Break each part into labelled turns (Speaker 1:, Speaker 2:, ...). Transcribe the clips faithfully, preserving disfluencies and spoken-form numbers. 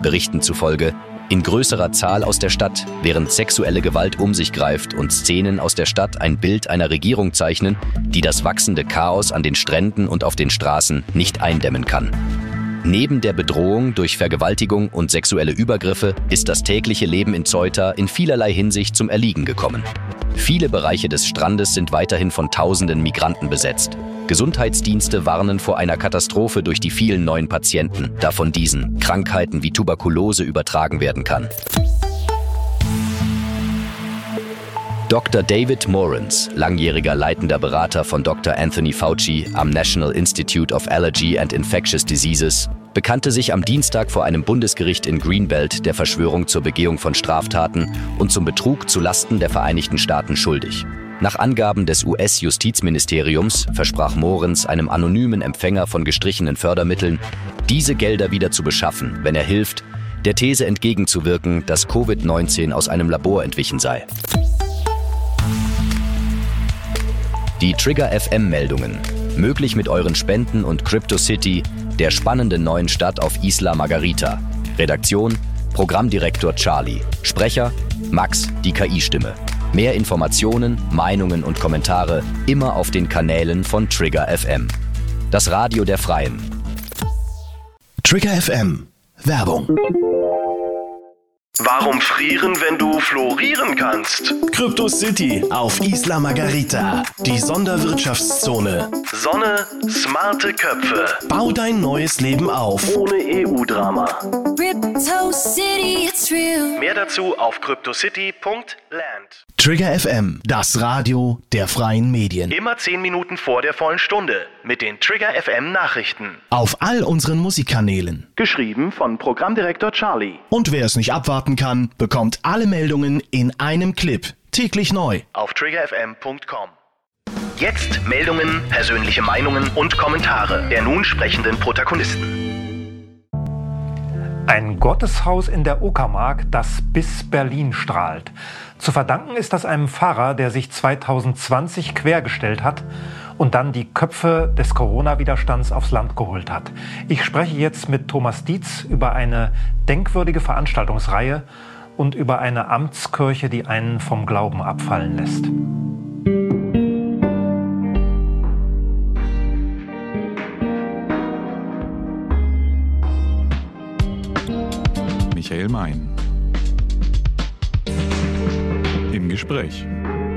Speaker 1: Berichten zufolge, in größerer Zahl aus der Stadt, während sexuelle Gewalt um sich greift und Szenen aus der Stadt ein Bild einer Regierung zeichnen, die das wachsende Chaos an den Stränden und auf den Straßen nicht eindämmen kann. Neben der Bedrohung durch Vergewaltigung und sexuelle Übergriffe ist das tägliche Leben in Ceuta in vielerlei Hinsicht zum Erliegen gekommen. Viele Bereiche des Strandes sind weiterhin von tausenden Migranten besetzt. Gesundheitsdienste warnen vor einer Katastrophe durch die vielen neuen Patienten, da von diesen Krankheiten wie Tuberkulose übertragen werden kann. Doktor David Morans, langjähriger leitender Berater von Doktor Anthony Fauci am National Institute of Allergy and Infectious Diseases, bekannte sich am Dienstag vor einem Bundesgericht in Greenbelt der Verschwörung zur Begehung von Straftaten und zum Betrug zu Lasten der Vereinigten Staaten schuldig. Nach Angaben des U S-Justizministeriums versprach Morans einem anonymen Empfänger von gestrichenen Fördermitteln, diese Gelder wieder zu beschaffen, wenn er hilft, der These entgegenzuwirken, dass Covid neunzehn aus einem Labor entwichen sei. Die Trigger F M-Meldungen, möglich mit euren Spenden und Crypto City, der spannenden neuen Stadt auf Isla Margarita. Redaktion, Programmdirektor Charlie. Sprecher, Max, die K I-Stimme. Mehr Informationen, Meinungen und Kommentare immer auf den Kanälen von Trigger F M. Das Radio der Freien.
Speaker 2: Trigger F M. Werbung.
Speaker 3: Warum frieren, wenn du florieren kannst?
Speaker 2: Crypto City auf Isla Margarita, die Sonderwirtschaftszone.
Speaker 3: Sonne, smarte Köpfe.
Speaker 2: Bau dein neues Leben auf.
Speaker 3: Ohne E U-Drama.
Speaker 4: Crypto City, it's real.
Speaker 3: Mehr dazu auf cryptocity punkt land.
Speaker 2: Trigger F M, das Radio der freien Medien.
Speaker 3: Immer zehn Minuten vor der vollen Stunde mit den Trigger F M Nachrichten.
Speaker 2: Auf all unseren Musikkanälen.
Speaker 3: Geschrieben von Programmdirektor Charlie.
Speaker 2: Und wer es nicht abwarten kann, bekommt alle Meldungen in einem Clip. Täglich neu.
Speaker 3: Auf trigger f m punkt com. Jetzt Meldungen, persönliche Meinungen und Kommentare der nun sprechenden Protagonisten.
Speaker 5: Ein Gotteshaus in der Uckermark, das bis Berlin strahlt. Zu verdanken ist das einem Pfarrer, der sich zweitausendzwanzig quergestellt hat und dann die Köpfe des Corona-Widerstands aufs Land geholt hat. Ich spreche jetzt mit Thomas Dietz über eine denkwürdige Veranstaltungsreihe und über eine Amtskirche, die einen vom Glauben abfallen lässt.
Speaker 6: Michael Mein. Im Gespräch.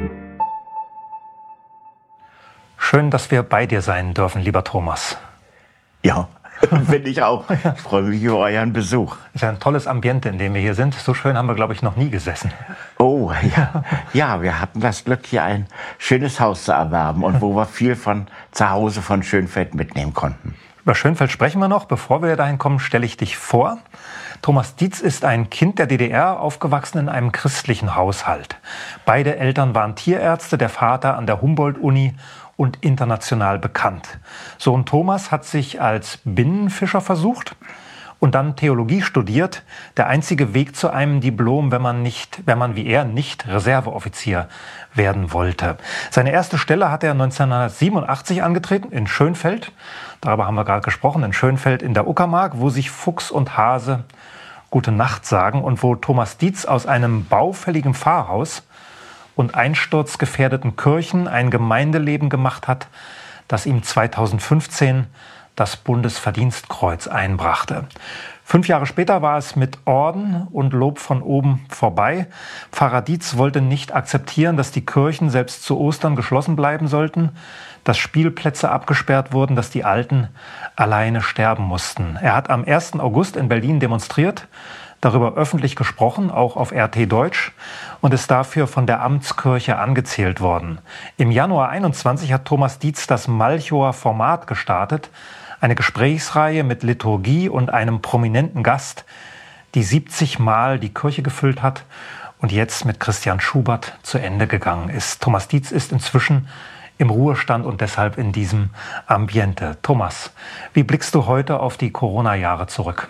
Speaker 5: Schön, dass wir bei dir sein dürfen, lieber Thomas.
Speaker 7: Ja, bin ich auch. Ich freue mich über euren Besuch.
Speaker 5: Es ist ein tolles Ambiente, in dem wir hier sind. So schön haben wir, glaube ich, noch nie gesessen.
Speaker 7: Oh, ja. Ja, wir hatten das Glück, hier ein schönes Haus zu erwerben und wo wir viel von zu Hause von Schönfeld mitnehmen konnten.
Speaker 5: Über Schönfeld sprechen wir noch. Bevor wir dahin kommen, stelle ich dich vor. Thomas Dietz ist ein Kind der D D R, aufgewachsen in einem christlichen Haushalt. Beide Eltern waren Tierärzte, der Vater an der Humboldt-Uni und international bekannt. Sohn Thomas hat sich als Binnenfischer versucht und dann Theologie studiert. Der einzige Weg zu einem Diplom, wenn man nicht, wenn man wie er nicht Reserveoffizier werden wollte. Seine erste Stelle hat er neunzehnhundertsiebenundachtzig angetreten in Schönfeld. Darüber haben wir gerade gesprochen, in Schönfeld in der Uckermark, wo sich Fuchs und Hase gute Nacht sagen und wo Thomas Dietz aus einem baufälligen Pfarrhaus und einsturzgefährdeten Kirchen ein Gemeindeleben gemacht hat, das ihm zweitausendfünfzehn das Bundesverdienstkreuz einbrachte. Fünf Jahre später war es mit Orden und Lob von oben vorbei. Pfarrer Dietz wollte nicht akzeptieren, dass die Kirchen selbst zu Ostern geschlossen bleiben sollten, dass Spielplätze abgesperrt wurden, dass die Alten alleine sterben mussten. Er hat am ersten August in Berlin demonstriert, darüber öffentlich gesprochen, auch auf R T Deutsch, und ist dafür von der Amtskirche angezählt worden. Im Januar einundzwanzig hat Thomas Dietz das Malchower Format gestartet, eine Gesprächsreihe mit Liturgie und einem prominenten Gast, die siebzig Mal die Kirche gefüllt hat und jetzt mit Christian Schubert zu Ende gegangen ist. Thomas Dietz ist inzwischen im Ruhestand und deshalb in diesem Ambiente. Thomas, wie blickst du heute auf die Corona-Jahre zurück?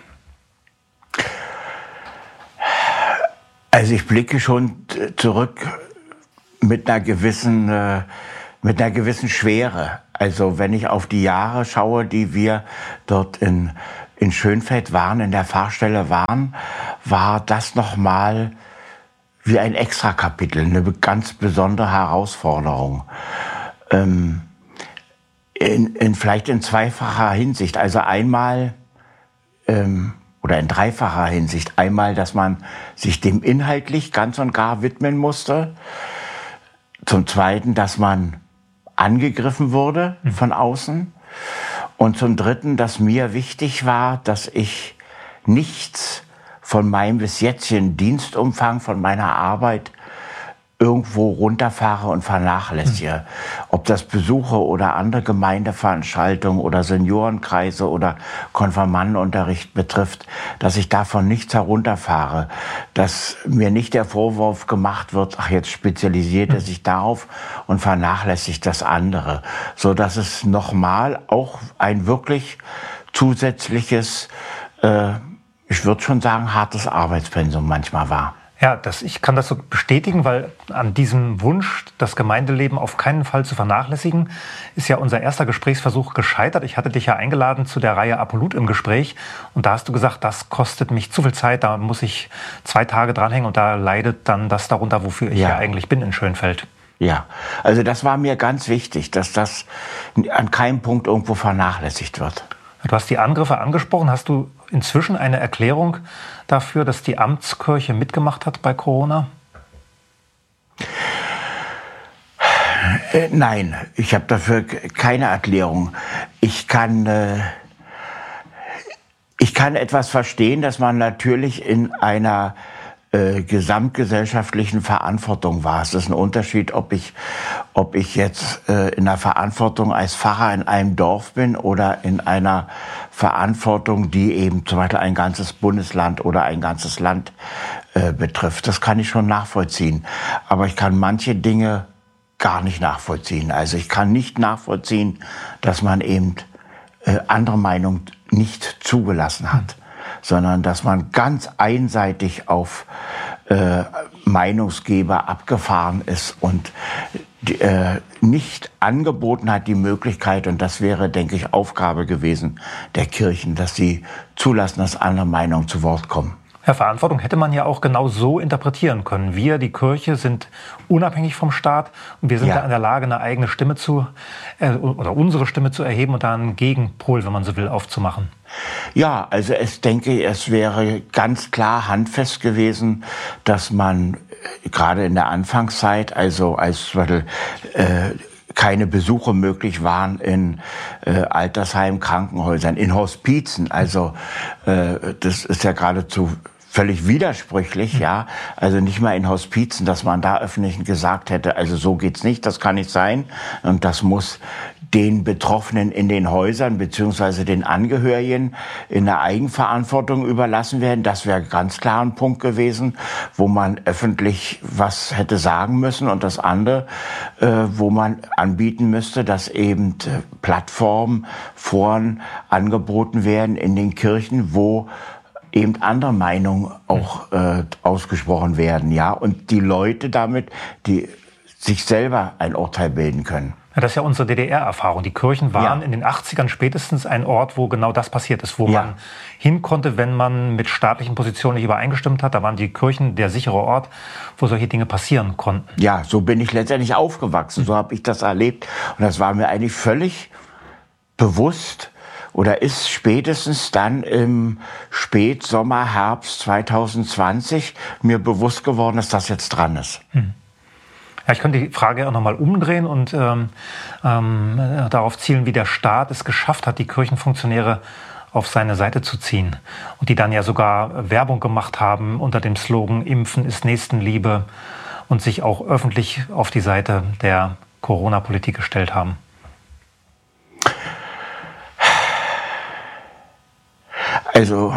Speaker 7: Also ich blicke schon zurück mit einer gewissen, äh, mit einer gewissen Schwere. Also wenn ich auf die Jahre schaue, die wir dort in, in Schönfeld waren, in der Pfarrstelle waren, war das nochmal wie ein Extrakapitel, eine ganz besondere Herausforderung. Ähm, in, in, vielleicht in zweifacher Hinsicht. Also einmal, ähm, oder in dreifacher Hinsicht. Einmal, dass man sich dem inhaltlich ganz und gar widmen musste. Zum Zweiten, dass man angegriffen wurde von außen. Und zum Dritten, dass mir wichtig war, dass ich nichts von meinem bis jetzigen Dienstumfang, von meiner Arbeit irgendwo runterfahre und vernachlässige. Hm. Ob das Besuche oder andere Gemeindeveranstaltungen oder Seniorenkreise oder Konfirmandenunterricht betrifft, dass ich davon nichts herunterfahre. Dass mir nicht der Vorwurf gemacht wird, ach, jetzt spezialisiert er sich darauf und vernachlässigt das andere. So dass es nochmal auch ein wirklich zusätzliches, äh, ich würde schon sagen, hartes Arbeitspensum manchmal war.
Speaker 5: Ja, das, ich kann das so bestätigen, weil an diesem Wunsch, das Gemeindeleben auf keinen Fall zu vernachlässigen, ist ja unser erster Gesprächsversuch gescheitert. Ich hatte dich ja eingeladen zu der Reihe Apollut im Gespräch und da hast du gesagt, das kostet mich zu viel Zeit, da muss ich zwei Tage dranhängen und da leidet dann das darunter, wofür ich ja, ja eigentlich bin in Schönfeld.
Speaker 7: Ja, also das war mir ganz wichtig, dass das an keinem Punkt irgendwo vernachlässigt wird.
Speaker 5: Du hast die Angriffe angesprochen. Hast du inzwischen eine Erklärung dafür, dass die Amtskirche mitgemacht hat bei Corona?
Speaker 7: Äh, nein, ich habe dafür keine Erklärung. Ich kann, äh, ich kann etwas verstehen, dass man natürlich in einer äh, gesamtgesellschaftlichen Verantwortung war. Es ist ein Unterschied, ob ich, ob ich jetzt äh, in der Verantwortung als Pfarrer in einem Dorf bin oder in einer Verantwortung, die eben zum Beispiel ein ganzes Bundesland oder ein ganzes Land äh, betrifft. Das kann ich schon nachvollziehen. Aber ich kann manche Dinge gar nicht nachvollziehen. Also ich kann nicht nachvollziehen, dass man eben äh, andere Meinungen nicht zugelassen hat, sondern dass man ganz einseitig auf äh, Meinungsgeber abgefahren ist und die, äh, nicht angeboten hat die Möglichkeit, und das wäre, denke ich, Aufgabe gewesen der Kirchen, dass sie zulassen, dass andere Meinungen zu Wort kommen.
Speaker 5: Ja, Verantwortung hätte man ja auch genau so interpretieren können. Wir, die Kirche, sind unabhängig vom Staat und wir sind ja da in der Lage, eine eigene Stimme zu, äh, oder unsere Stimme zu erheben und da einen Gegenpol, wenn man so will, aufzumachen.
Speaker 7: Ja, also ich denke, es wäre ganz klar handfest gewesen, dass man äh, gerade in der Anfangszeit, also als äh, keine Besuche möglich waren in äh, Altersheimen, Krankenhäusern, in Hospizen, also äh, das ist ja geradezu völlig widersprüchlich, ja, also nicht mal in Hospizen, dass man da öffentlich gesagt hätte, also so geht's nicht, das kann nicht sein und das muss den Betroffenen in den Häusern beziehungsweise den Angehörigen in der Eigenverantwortung überlassen werden. Das wäre ganz klar ein Punkt gewesen, wo man öffentlich was hätte sagen müssen. Und das andere, äh, wo man anbieten müsste, dass eben äh, Plattformen, Foren angeboten werden in den Kirchen, wo eben andere Meinungen auch äh, ausgesprochen werden, ja, und die Leute damit, die sich selber ein Urteil bilden können.
Speaker 5: Ja, das ist ja unsere D D R-Erfahrung. Die Kirchen waren ja in den achtzigern spätestens ein Ort, wo genau das passiert ist, wo ja man hin konnte, wenn man mit staatlichen Positionen nicht übereingestimmt hat. Da waren die Kirchen der sichere Ort, wo solche Dinge passieren konnten.
Speaker 7: Ja, so bin ich letztendlich aufgewachsen, so habe ich das erlebt. Und das war mir eigentlich völlig bewusst oder ist spätestens dann im Spätsommer, Herbst zwanzig zwanzig mir bewusst geworden, dass das jetzt dran ist.
Speaker 5: Hm. Ja, ich könnte die Frage auch nochmal umdrehen und ähm, ähm, darauf zielen, wie der Staat es geschafft hat, die Kirchenfunktionäre auf seine Seite zu ziehen. Und die dann ja sogar Werbung gemacht haben unter dem Slogan Impfen ist Nächstenliebe und sich auch öffentlich auf die Seite der Corona-Politik gestellt haben.
Speaker 7: Also,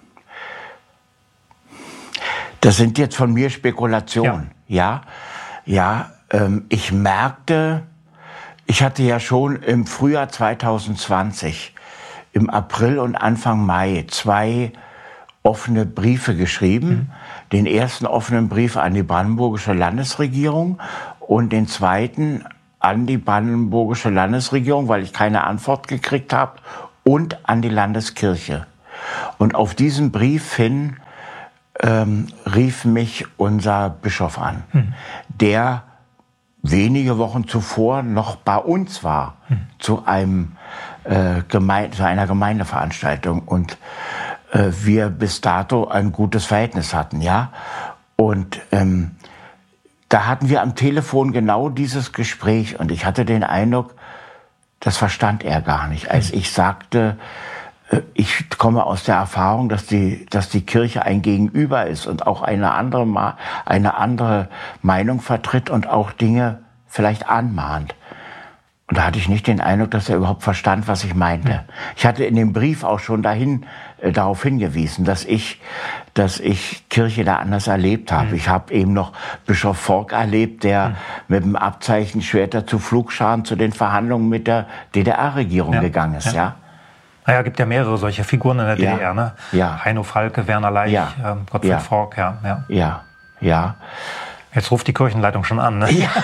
Speaker 7: das sind jetzt von mir Spekulationen, ja. Ja, ja ähm, ich merkte, ich hatte ja schon im Frühjahr zwanzig zwanzig, im April und Anfang Mai zwei offene Briefe geschrieben. Mhm. Den ersten offenen Brief an die brandenburgische Landesregierung und den zweiten an die brandenburgische Landesregierung, weil ich keine Antwort gekriegt habe, und an die Landeskirche. Und auf diesen Brief hin ähm, rief mich unser Bischof an, hm. der wenige Wochen zuvor noch bei uns war, hm. zu, einem, äh, Geme- zu einer Gemeindeveranstaltung. Und äh, wir bis dato ein gutes Verhältnis hatten, ja. Und ähm, da hatten wir am Telefon genau dieses Gespräch. Und ich hatte den Eindruck, das verstand er gar nicht. Als ich sagte, ich komme aus der Erfahrung, dass die, dass die Kirche ein Gegenüber ist und auch eine andere, eine andere Meinung vertritt und auch Dinge vielleicht anmahnt. Und da hatte ich nicht den Eindruck, dass er überhaupt verstand, was ich meinte. Ich hatte in dem Brief auch schon dahin, äh, darauf hingewiesen, dass ich, dass ich Kirche da anders erlebt habe. Mhm. Ich habe eben noch Bischof Fork erlebt, der mhm. mit dem Abzeichen Schwerter zu Pflugscharen zu den Verhandlungen mit der D D R-Regierung ja. gegangen ist, ja. ja?
Speaker 5: Naja, gibt ja mehrere solche Figuren in der
Speaker 7: ja.
Speaker 5: D D R, ne?
Speaker 7: Ja.
Speaker 5: Heino Falke, Werner Leich,
Speaker 7: ja.
Speaker 5: ähm, Gottfried
Speaker 7: ja.
Speaker 5: Fork, ja, ja.
Speaker 7: Ja, ja.
Speaker 5: Jetzt ruft die Kirchenleitung schon an, ne?
Speaker 7: Ja.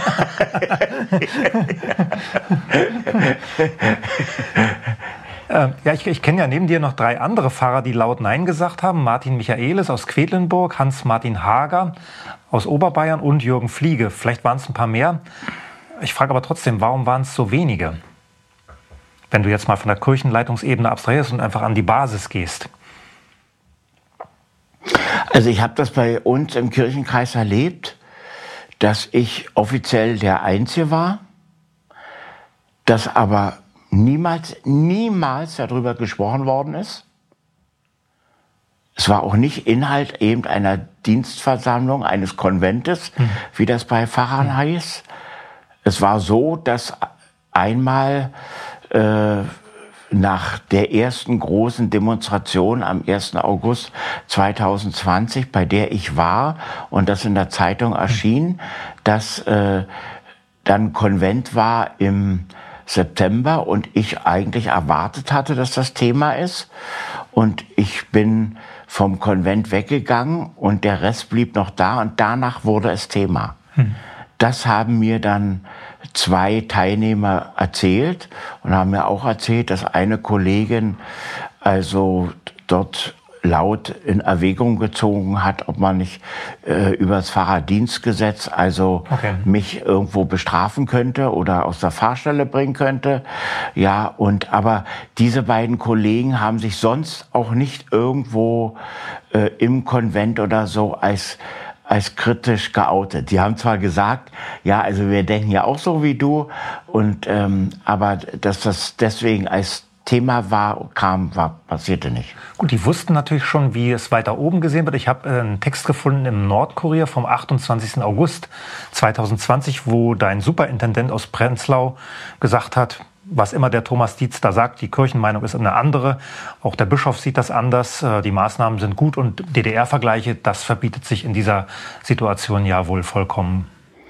Speaker 5: äh, ja, ich, ich kenne ja neben dir noch drei andere Pfarrer, die laut Nein gesagt haben. Martin Michaelis aus Quedlinburg, Hans-Martin Hager aus Oberbayern und Jürgen Fliege. Vielleicht waren es ein paar mehr. Ich frage aber trotzdem, warum waren es so wenige? Wenn du jetzt mal von der Kirchenleitungsebene abstrahierst und einfach an die Basis gehst.
Speaker 7: Also ich habe das bei uns im Kirchenkreis erlebt, dass ich offiziell der Einzige war, dass aber niemals, niemals darüber gesprochen worden ist. Es war auch nicht Inhalt eben einer Dienstversammlung, eines Konventes, hm. wie das bei Pfarrern hm. heißt. Es war so, dass einmal äh, nach der ersten großen Demonstration am ersten August zweitausendzwanzig, bei der ich war und das in der Zeitung erschien, dass äh, dann Konvent war im September und ich eigentlich erwartet hatte, dass das Thema ist. Und ich bin vom Konvent weggegangen und der Rest blieb noch da und danach wurde es Thema. Hm. Das haben mir dann zwei Teilnehmer erzählt und haben mir auch erzählt, dass eine Kollegin also dort laut in Erwägung gezogen hat, ob man nicht äh, über das Pfarrerdienstgesetz also okay. mich irgendwo bestrafen könnte oder aus der Pfarrstelle bringen könnte. Ja, und aber diese beiden Kollegen haben sich sonst auch nicht irgendwo äh, im Konvent oder so als als kritisch geoutet. Die haben zwar gesagt, ja, also wir denken ja auch so wie du, und ähm, aber dass das deswegen als Thema war, kam, war, passierte nicht.
Speaker 5: Gut, die wussten natürlich schon, wie es weiter oben gesehen wird. Ich habe äh, einen Text gefunden im Nordkurier vom achtundzwanzigsten August zweitausendzwanzig, wo dein Superintendent aus Prenzlau gesagt hat, was immer der Thomas Dietz da sagt, die Kirchenmeinung ist eine andere. Auch der Bischof sieht das anders. Die Maßnahmen sind gut und D D R-Vergleiche, das verbietet sich in dieser Situation ja wohl vollkommen.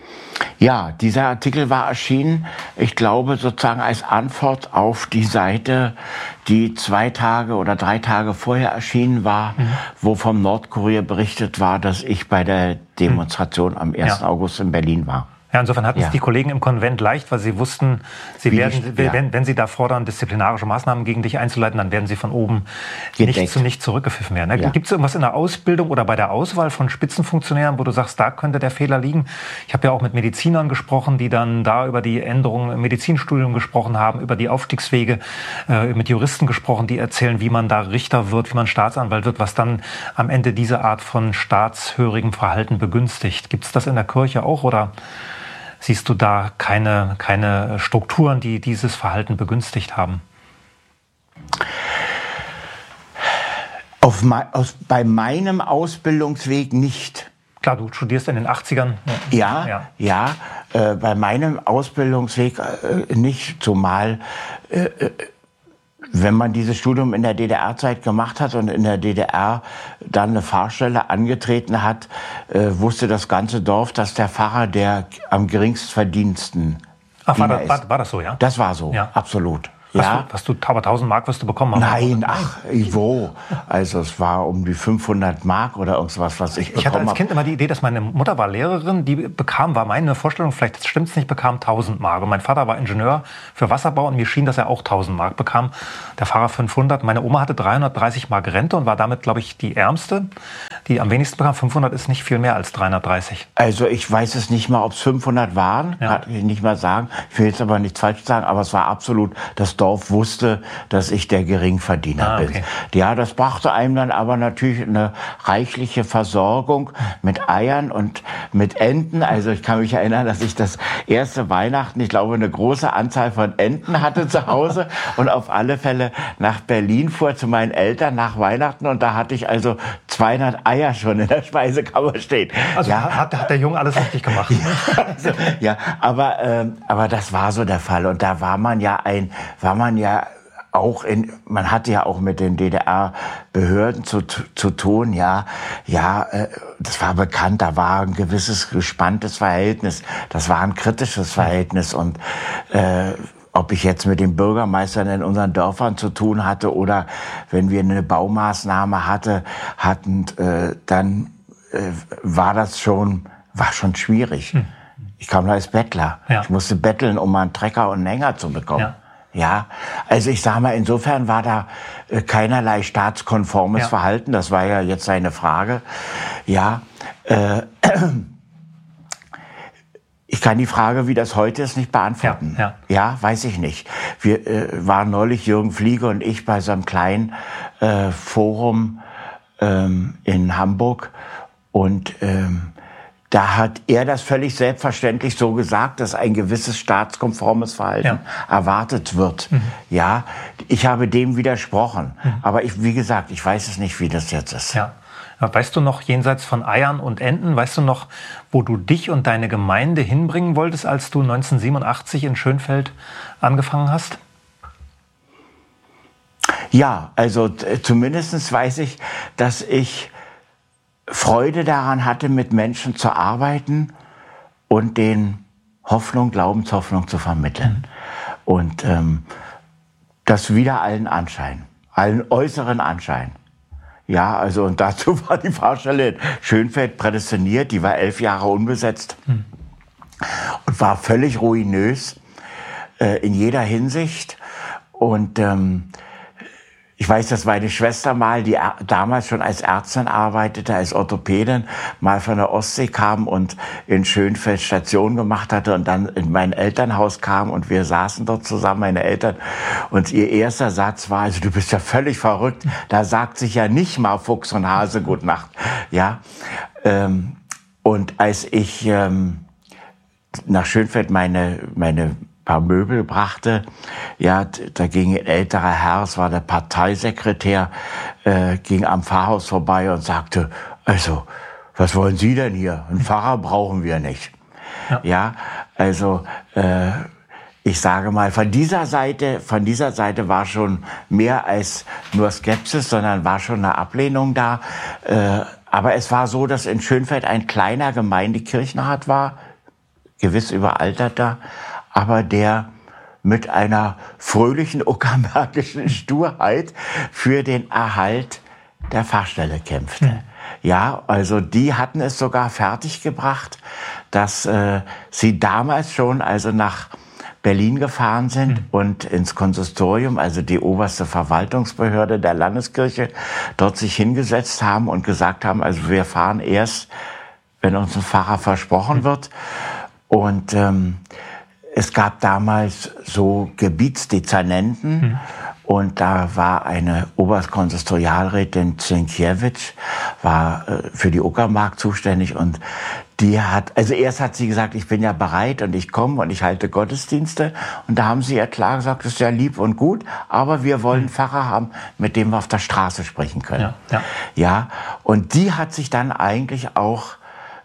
Speaker 7: Ja, dieser Artikel war erschienen, ich glaube, sozusagen als Antwort auf die Seite, die zwei Tage oder drei Tage vorher erschienen war, mhm. wo vom Nordkurier berichtet war, dass ich bei der Demonstration am ersten Ja. August in Berlin war.
Speaker 5: Ja, insofern hatten
Speaker 7: ja.
Speaker 5: es die Kollegen im Konvent leicht, weil sie wussten, sie
Speaker 7: Wie
Speaker 5: werden,
Speaker 7: ich, ja.
Speaker 5: wenn, wenn sie da fordern, disziplinarische Maßnahmen gegen dich einzuleiten, dann werden sie von oben
Speaker 7: Gedeckt.
Speaker 5: nicht zu nicht zurückgepfiffen werden.
Speaker 7: Ja.
Speaker 5: Gibt es irgendwas in der Ausbildung oder bei der Auswahl von Spitzenfunktionären, wo du sagst, da könnte der Fehler liegen? Ich habe ja auch mit Medizinern gesprochen, die dann da über die Änderungen im Medizinstudium gesprochen haben, über die Aufstiegswege, äh, mit Juristen gesprochen, die erzählen, wie man da Richter wird, wie man Staatsanwalt wird, was dann am Ende diese Art von staatshörigem Verhalten begünstigt. Gibt es das in der Kirche auch oder siehst du da keine, keine Strukturen, die dieses Verhalten begünstigt haben?
Speaker 7: Auf mein, aus, bei meinem Ausbildungsweg nicht.
Speaker 5: Klar, du studierst in den achtzigern.
Speaker 7: Ja, ja, ja äh, bei meinem Ausbildungsweg äh, nicht, zumal äh, wenn man dieses Studium in der D D R-Zeit gemacht hat und in der D D R dann eine Pfarrstelle angetreten hat, äh, wusste das ganze Dorf, dass der Pfarrer der am geringstverdiensten
Speaker 5: Ach, war,
Speaker 7: Diener
Speaker 5: das,
Speaker 7: ist.
Speaker 5: war, war das so, ja?
Speaker 7: Das war so,
Speaker 5: ja.
Speaker 7: absolut.
Speaker 5: Was
Speaker 7: Ja.
Speaker 5: du, was du, aber tausend Mark wirst du bekommen haben.
Speaker 7: Nein, ach, wo? Also es war um die fünfhundert Mark oder irgendwas, was ich,
Speaker 5: Ich hatte
Speaker 7: bekommen
Speaker 5: als
Speaker 7: habe.
Speaker 5: Kind immer die Idee, dass meine Mutter war Lehrerin, die bekam, war meine Vorstellung, vielleicht stimmt es nicht, bekam tausend Mark. Und mein Vater war Ingenieur für Wasserbau und mir schien, dass er auch tausend Mark bekam. Der Fahrer fünfhundert. Meine Oma hatte dreihundertdreißig Mark Rente und war damit, glaube ich, die ärmste, die am wenigsten bekam. fünfhundert ist nicht viel mehr als dreihundertdreißig.
Speaker 7: Also ich weiß es nicht mal, ob es fünfhundert waren,
Speaker 5: Ja.
Speaker 7: kann ich nicht mal sagen. Ich will jetzt aber nichts falsch sagen, aber es war absolut, das Dorf wusste, dass ich der Geringverdiener
Speaker 5: Ah, okay.
Speaker 7: bin. Ja, das brachte einem dann aber natürlich eine reichliche Versorgung mit Eiern und mit Enten. Also ich kann mich erinnern, dass ich das erste Weihnachten, ich glaube, eine große Anzahl von Enten hatte zu Hause und auf alle Fälle nach Berlin fuhr zu meinen Eltern nach Weihnachten und da hatte ich also zweihundert Eier schon in der Speisekammer stehen.
Speaker 5: Also
Speaker 7: ja.
Speaker 5: hat, hat der Junge alles richtig gemacht.
Speaker 7: Also, ja, aber, ähm, aber das war so der Fall. Und da war man ja ein, war man ja auch in, man hatte ja auch mit den D D R-Behörden zu, zu tun, ja, ja, äh, das war bekannt, da war ein gewisses gespanntes Verhältnis, das war ein kritisches Verhältnis und, äh, ob ich jetzt mit den Bürgermeistern in unseren Dörfern zu tun hatte oder wenn wir eine Baumaßnahme hatte, hatten, äh, dann äh, war das schon, war schon schwierig. Hm. Ich kam da als Bettler.
Speaker 5: Ja.
Speaker 7: Ich musste betteln, um mal einen Trecker und einen Hänger zu bekommen.
Speaker 5: Ja.
Speaker 7: Ja, also ich sag mal, insofern war da äh, keinerlei staatskonformes
Speaker 5: Ja.
Speaker 7: Verhalten. Das war ja jetzt seine Frage. Ja, äh, ich kann die Frage, wie das heute ist, nicht beantworten.
Speaker 5: Ja,
Speaker 7: ja. ja weiß ich nicht. Wir äh, waren neulich, Jürgen Fliege und ich, bei so einem kleinen äh, Forum ähm, in Hamburg und ähm, da hat er das völlig selbstverständlich so gesagt, dass ein gewisses staatskonformes Verhalten
Speaker 5: Ja.
Speaker 7: erwartet wird. Mhm. Ja, ich habe dem widersprochen. Mhm. Aber ich, wie gesagt, ich weiß es nicht, wie das jetzt ist.
Speaker 5: Ja. Weißt du noch, jenseits von Eiern und Enten, weißt du noch, wo du dich und deine Gemeinde hinbringen wolltest, als du neunzehnhundertsiebenundachtzig in Schönfeld angefangen hast?
Speaker 7: Ja, also zumindest weiß ich, dass ich Freude daran hatte, mit Menschen zu arbeiten und denen Hoffnung, Glaubenshoffnung zu vermitteln. Mhm. Und ähm, das wider allen Anschein, allen äußeren Anschein. Ja, also und dazu war die Pfarrstelle in Schönfeld prädestiniert, die war elf Jahre unbesetzt mhm. und war völlig ruinös äh, in jeder Hinsicht. Und ähm, ich weiß, dass meine Schwester mal, die damals schon als Ärztin arbeitete, als Orthopädin, mal von der Ostsee kam und in Schönfeld Station gemacht hatte und dann in mein Elternhaus kam und wir saßen dort zusammen, meine Eltern. Und ihr erster Satz war, also du bist ja völlig verrückt, da sagt sich ja nicht mal Fuchs und Hase Gute Nacht. Ja, ähm, und als ich ähm, nach Schönfeld meine, meine paar Möbel brachte, ja, da ging ein älterer Herr, es war der Parteisekretär, äh, ging am Pfarrhaus vorbei und sagte, also, was wollen Sie denn hier? Einen Pfarrer brauchen wir nicht. Ja, ja also, äh, ich sage mal, von dieser Seite, von dieser Seite war schon mehr als nur Skepsis, sondern war schon eine Ablehnung da. Äh, aber es war so, dass in Schönfeld ein kleiner Gemeindekirchenrat war, gewiss überalterter, aber der mit einer fröhlichen uckermärkischen Sturheit für den Erhalt der Pfarrstelle kämpfte. Mhm. Ja, also die hatten es sogar fertiggebracht, dass äh, sie damals schon also nach Berlin gefahren sind mhm. und ins Konsistorium, also die oberste Verwaltungsbehörde der Landeskirche, dort sich hingesetzt haben und gesagt haben, also wir fahren erst, wenn uns ein Pfarrer versprochen mhm. wird. Und ähm, es gab damals so Gebietsdezernenten mhm. und da war eine Oberkonsistorialrätin Zienkiewicz, war äh, für die Uckermark zuständig und die hat, also erst hat sie gesagt, ich bin ja bereit und ich komme und ich halte Gottesdienste und da haben sie ihr klar gesagt, das ist ja lieb und gut, aber wir wollen einen Pfarrer haben, mit dem wir auf der Straße sprechen können.
Speaker 5: Ja, ja.
Speaker 7: ja, und die hat sich dann eigentlich auch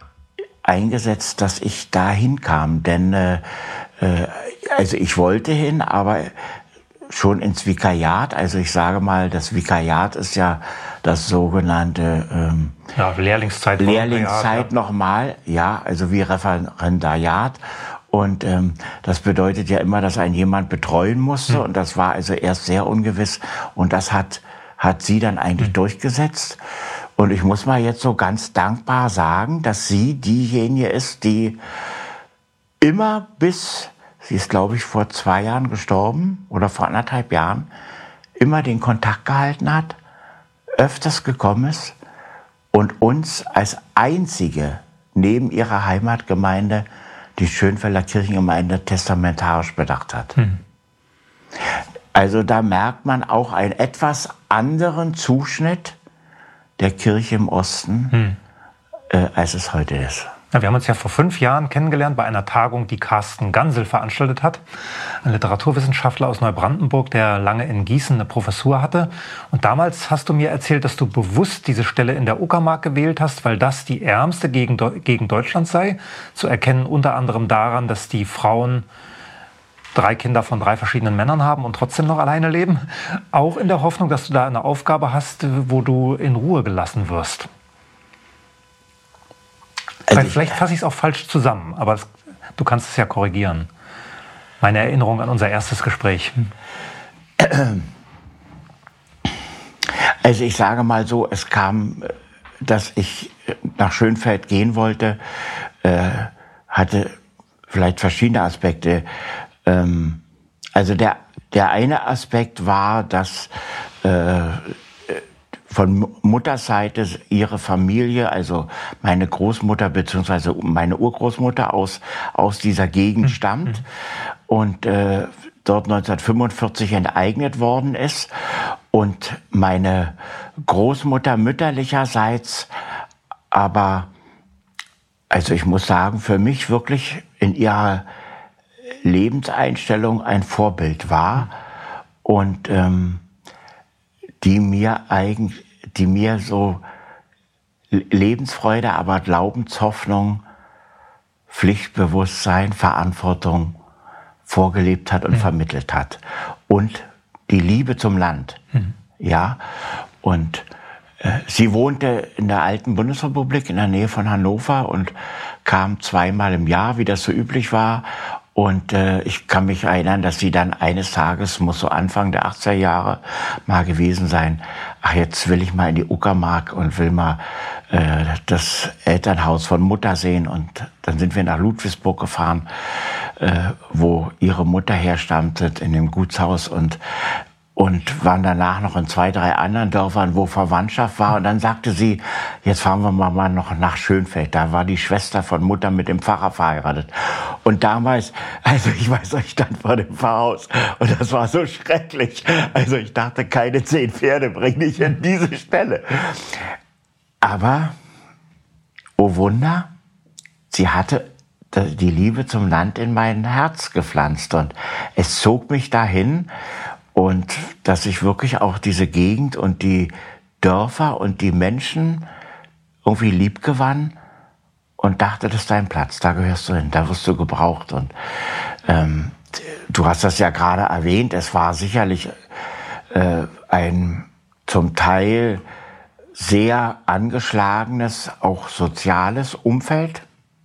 Speaker 7: eingesetzt, dass ich da hinkam, denn äh, also ich wollte hin, aber schon ins Vikariat. Also ich sage mal, das Vikariat ist ja das sogenannte ähm,
Speaker 5: ja, Lehrlingszeit.
Speaker 7: Lehrlingszeit
Speaker 5: ja.
Speaker 7: nochmal, ja, also wie Referendariat. Und ähm, das bedeutet ja immer, dass einen jemand betreuen musste. Mhm. Und das war also erst sehr ungewiss. Und das hat, hat sie dann eigentlich mhm. durchgesetzt. Und ich muss mal jetzt so ganz dankbar sagen, dass sie diejenige ist, die immer bis, sie ist glaube ich vor zwei Jahren gestorben oder vor anderthalb Jahren, immer den Kontakt gehalten hat, öfters gekommen ist und uns als einzige neben ihrer Heimatgemeinde die Schönfelder Kirchengemeinde testamentarisch bedacht hat. Hm. Also da merkt man auch einen etwas anderen Zuschnitt der Kirche im Osten, hm. äh, als es heute ist.
Speaker 5: Ja, wir haben uns ja vor fünf Jahren kennengelernt bei einer Tagung, die Carsten Gansel veranstaltet hat. Ein Literaturwissenschaftler aus Neubrandenburg, der lange in Gießen eine Professur hatte. Und damals hast du mir erzählt, dass du bewusst diese Stelle in der Uckermark gewählt hast, weil das die ärmste Gegend gegen Deutschland sei. Zu erkennen unter anderem daran, dass die Frauen drei Kinder von drei verschiedenen Männern haben und trotzdem noch alleine leben. Auch in der Hoffnung, dass du da eine Aufgabe hast, wo du in Ruhe gelassen wirst. Also vielleicht vielleicht fasse ich es auch falsch zusammen, aber es, du kannst es ja korrigieren. Meine Erinnerung an unser erstes Gespräch.
Speaker 7: Also ich sage mal so, es kam, dass ich nach Schönfeld gehen wollte, äh, hatte vielleicht verschiedene Aspekte. Ähm, also der, der eine Aspekt war, dass äh, von Mutterseite ihre Familie, also meine Großmutter bzw. meine Urgroßmutter aus, aus dieser Gegend stammt und äh, dort neunzehnhundertfünfundvierzig enteignet worden ist. Und meine Großmutter mütterlicherseits aber, also ich muss sagen, für mich wirklich in ihrer Lebenseinstellung ein Vorbild war und ähm, die mir eigentlich, die mir so Lebensfreude, aber Glaubenshoffnung, Pflichtbewusstsein, Verantwortung vorgelebt hat und mhm. vermittelt hat. Und die Liebe zum Land. Mhm. Ja, und äh, sie wohnte in der alten Bundesrepublik in der Nähe von Hannover und kam zweimal im Jahr, wie das so üblich war. Und äh, ich kann mich erinnern, dass sie dann eines Tages, muss so Anfang der achtziger Jahre mal gewesen sein, ach, jetzt will ich mal in die Uckermark und will mal äh, das Elternhaus von Mutter sehen. Und dann sind wir nach Ludwigsburg gefahren, äh, wo ihre Mutter herstammte, in dem Gutshaus. Und und waren danach noch in zwei, drei anderen Dörfern, wo Verwandtschaft war. Und dann sagte sie, jetzt fahren wir mal noch nach Schönfeld. Da war die Schwester von Mutter mit dem Pfarrer verheiratet. Und damals, also ich weiß, ich stand vor dem Pfarrhaus und das war so schrecklich. Also ich dachte, keine zehn Pferde bringe ich in diese Stelle. Aber, oh Wunder, sie hatte die Liebe zum Land in mein Herz gepflanzt. Und es zog mich dahin. Und dass ich wirklich auch diese Gegend und die Dörfer und die Menschen irgendwie lieb gewann und dachte, das ist dein Platz, da gehörst du hin, da wirst du gebraucht. Und ähm, du hast das ja gerade erwähnt, es war sicherlich äh, ein zum Teil sehr angeschlagenes, auch soziales Umfeld.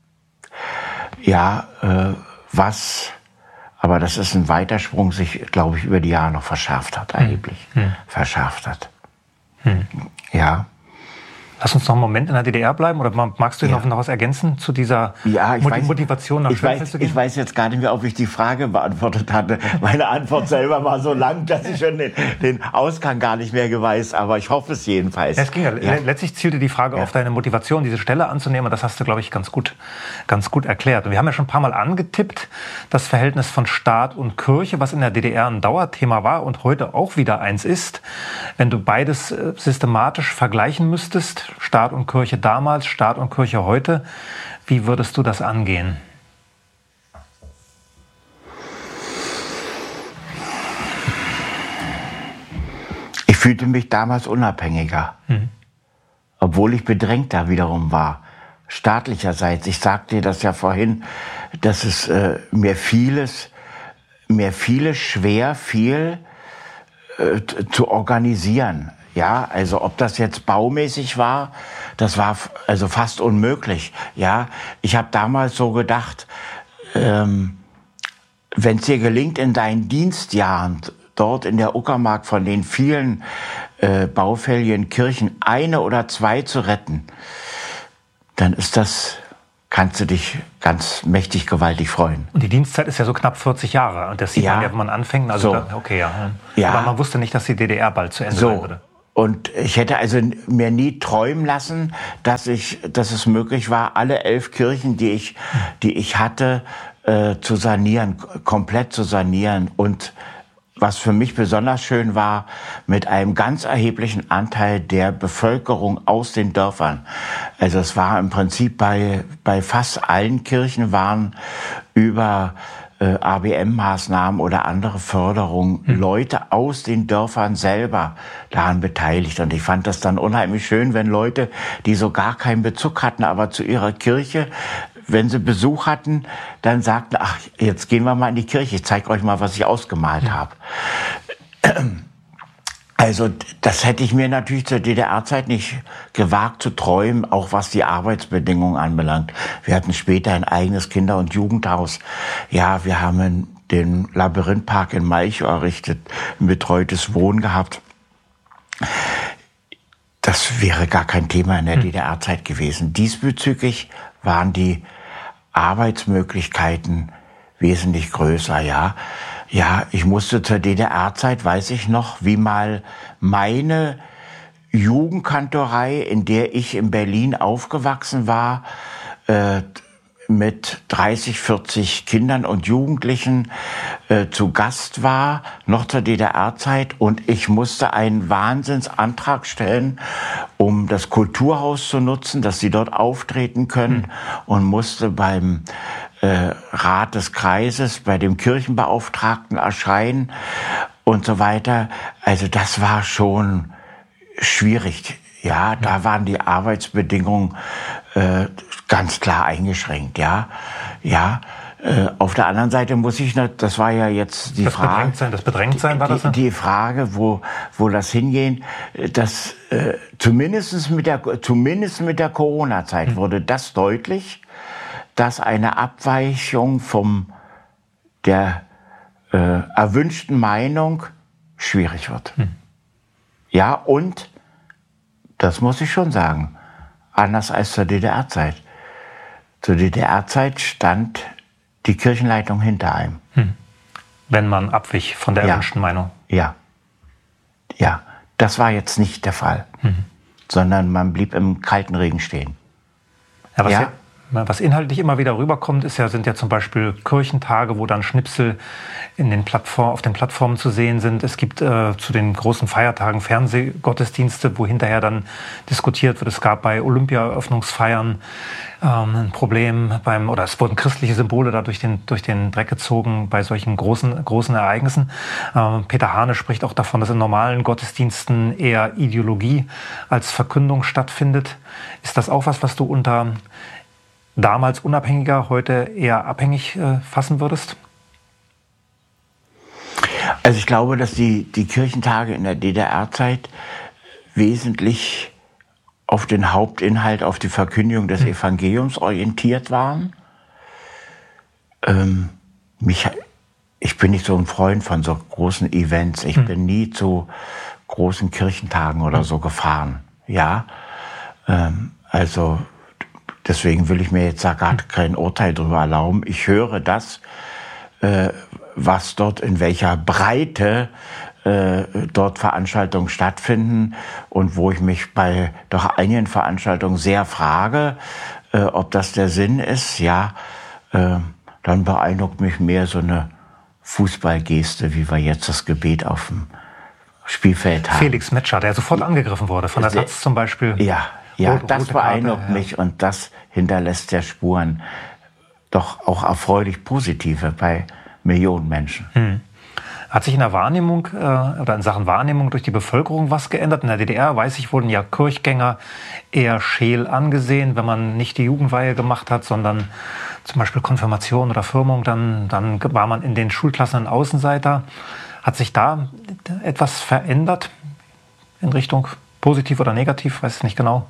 Speaker 7: Ja, äh, was... Aber das ist ein Weitersprung, sich, glaube ich, über die Jahre noch verschärft hat, erheblich hm. verschärft hat. Hm. Ja.
Speaker 5: Lass uns noch einen Moment in der D D R bleiben, oder magst du ja. noch, noch was ergänzen zu dieser
Speaker 7: ja, ich weiß,
Speaker 5: Motivation nach
Speaker 7: ich
Speaker 5: Schönfeld
Speaker 7: weiß,
Speaker 5: zu gehen?
Speaker 7: Ich weiß jetzt gar nicht mehr, ob ich die Frage beantwortet hatte. Meine Antwort selber war so lang, dass ich schon den, den Ausgang gar nicht mehr weiß, aber ich hoffe es jedenfalls.
Speaker 5: Ja, es ging ja. Ja. Letztlich zielte die Frage ja. auf deine Motivation, diese Stelle anzunehmen, und das hast du, glaube ich, ganz gut, ganz gut erklärt. Und wir haben ja schon ein paar Mal angetippt, das Verhältnis von Staat und Kirche, was in der D D R ein Dauerthema war und heute auch wieder eins ist. Wenn du beides systematisch vergleichen müsstest, Staat und Kirche damals, Staat und Kirche heute, wie würdest du das angehen?
Speaker 7: Ich fühlte mich damals unabhängiger, mhm. obwohl ich bedrängter wiederum war, staatlicherseits. Ich sagte dir das ja vorhin, dass es äh, mir vieles, mir vieles schwer fiel äh, zu organisieren. Ja, also ob das jetzt baumäßig war, das war also fast unmöglich. Ja, ich habe damals so gedacht, ähm, wenn es dir gelingt, in deinen Dienstjahren dort in der Uckermark von den vielen äh, baufälligen Kirchen eine oder zwei zu retten, dann ist das, kannst du dich ganz mächtig gewaltig freuen.
Speaker 5: Und die Dienstzeit ist ja so knapp vierzig Jahre. Und das sieht
Speaker 7: Ja.
Speaker 5: man ja, wenn man anfängt. Also
Speaker 7: So.
Speaker 5: da, okay, ja.
Speaker 7: Ja.
Speaker 5: Aber man wusste nicht, dass die D D R bald zu Ende sein
Speaker 7: So.
Speaker 5: würde.
Speaker 7: Und ich hätte also mir nie träumen lassen, dass ich, dass es möglich war, alle elf Kirchen, die ich, die ich hatte, äh, zu sanieren, komplett zu sanieren. Und was für mich besonders schön war, mit einem ganz erheblichen Anteil der Bevölkerung aus den Dörfern. Also es war im Prinzip bei, bei fast allen Kirchen waren über äh, A B M-Maßnahmen oder andere Förderungen hm. Leute aus den Dörfern selber daran beteiligt. Und ich fand das dann unheimlich schön, wenn Leute, die so gar keinen Bezug hatten, aber zu ihrer Kirche, wenn sie Besuch hatten, dann sagten, ach, jetzt gehen wir mal in die Kirche, ich zeige euch mal, was ich ausgemalt habe. Also das hätte ich mir natürlich zur D D R-Zeit nicht gewagt zu träumen, auch was die Arbeitsbedingungen anbelangt. Wir hatten später ein eigenes Kinder- und Jugendhaus. Ja, wir haben den Labyrinthpark in Malchow errichtet, ein betreutes Wohnen gehabt. Das wäre gar kein Thema in der D D R-Zeit gewesen. Diesbezüglich waren die Arbeitsmöglichkeiten wesentlich größer, ja. Ja, ich musste zur D D R-Zeit, weiß ich noch, wie mal meine Jugendkantorei, in der ich in Berlin aufgewachsen war, äh, mit dreißig, vierzig Kindern und Jugendlichen äh, zu Gast war, noch zur D D R-Zeit. Und ich musste einen Wahnsinnsantrag stellen, um das Kulturhaus zu nutzen, dass sie dort auftreten können. Mhm. Und musste beim äh, Rat des Kreises, bei dem Kirchenbeauftragten erscheinen und so weiter. Also das war schon schwierig. Ja, da waren die Arbeitsbedingungen äh, ganz klar eingeschränkt, ja. Ja, äh, auf der anderen Seite muss ich, noch, das war ja jetzt die
Speaker 5: das
Speaker 7: Frage.
Speaker 5: Bedrängtsein, das Bedrängtsein war das?
Speaker 7: Die, die Frage, wo, wo das hingehen, das, äh, zumindest mit der, zumindest mit der Corona-Zeit hm. wurde das deutlich, dass eine Abweichung vom, der äh, erwünschten Meinung schwierig wird. Hm. Ja, und das muss ich schon sagen. Anders als zur D D R-Zeit. Zur D D R-Zeit stand die Kirchenleitung hinter einem.
Speaker 5: Hm. Wenn man abwich von der
Speaker 7: ja.
Speaker 5: erwünschten Meinung.
Speaker 7: Ja. Ja. Das war jetzt nicht der Fall. Hm. Sondern man blieb im kalten Regen stehen.
Speaker 5: Ja, was,
Speaker 7: ja?
Speaker 5: ja, was inhaltlich immer wieder rüberkommt, ist ja, sind ja zum Beispiel Kirchentage, wo dann Schnipsel in den Plattform, auf den Plattformen zu sehen sind. Es gibt äh, zu den großen Feiertagen Fernsehgottesdienste, wo hinterher dann diskutiert wird. Es gab bei Olympia-Eröffnungsfeiern ähm, ein Problem beim, oder es wurden christliche Symbole da durch den, durch den Dreck gezogen bei solchen großen, großen Ereignissen. Ähm, Peter Hane spricht auch davon, dass in normalen Gottesdiensten eher Ideologie als Verkündung stattfindet. Ist das auch was, was du unter damals unabhängiger, heute eher abhängig äh, fassen würdest?
Speaker 7: Also ich glaube, dass die, die Kirchentage in der D D R-Zeit wesentlich auf den Hauptinhalt, auf die Verkündigung des Evangeliums orientiert waren. Ähm, mich, ich bin nicht so ein Freund von so großen Events. Ich hm. bin nie zu großen Kirchentagen oder hm. so gefahren. Ja, ähm, also deswegen will ich mir jetzt da gar kein Urteil drüber erlauben. Ich höre das, äh, was dort in welcher Breite äh, dort Veranstaltungen stattfinden und wo ich mich bei doch einigen Veranstaltungen sehr frage, äh, ob das der Sinn ist. Ja, äh, dann beeindruckt mich mehr so eine Fußballgeste, wie wir jetzt das Gebet auf dem Spielfeld haben.
Speaker 5: Felix Metscher, der sofort angegriffen wurde, von der Taz zum Beispiel.
Speaker 7: Ja, ja,
Speaker 5: Rot,
Speaker 7: das beeindruckt Karte, mich ja. Und das hinterlässt ja Spuren, doch auch erfreulich positive bei Millionen Menschen.
Speaker 5: Hm. Hat sich in der Wahrnehmung äh, oder in Sachen Wahrnehmung durch die Bevölkerung was geändert? In der D D R, weiß ich, wurden ja Kirchgänger eher scheel angesehen, wenn man nicht die Jugendweihe gemacht hat, sondern zum Beispiel Konfirmation oder Firmung, dann, dann war man in den Schulklassen ein Außenseiter. Hat sich da etwas verändert in Richtung positiv oder negativ? Weiß ich nicht genau.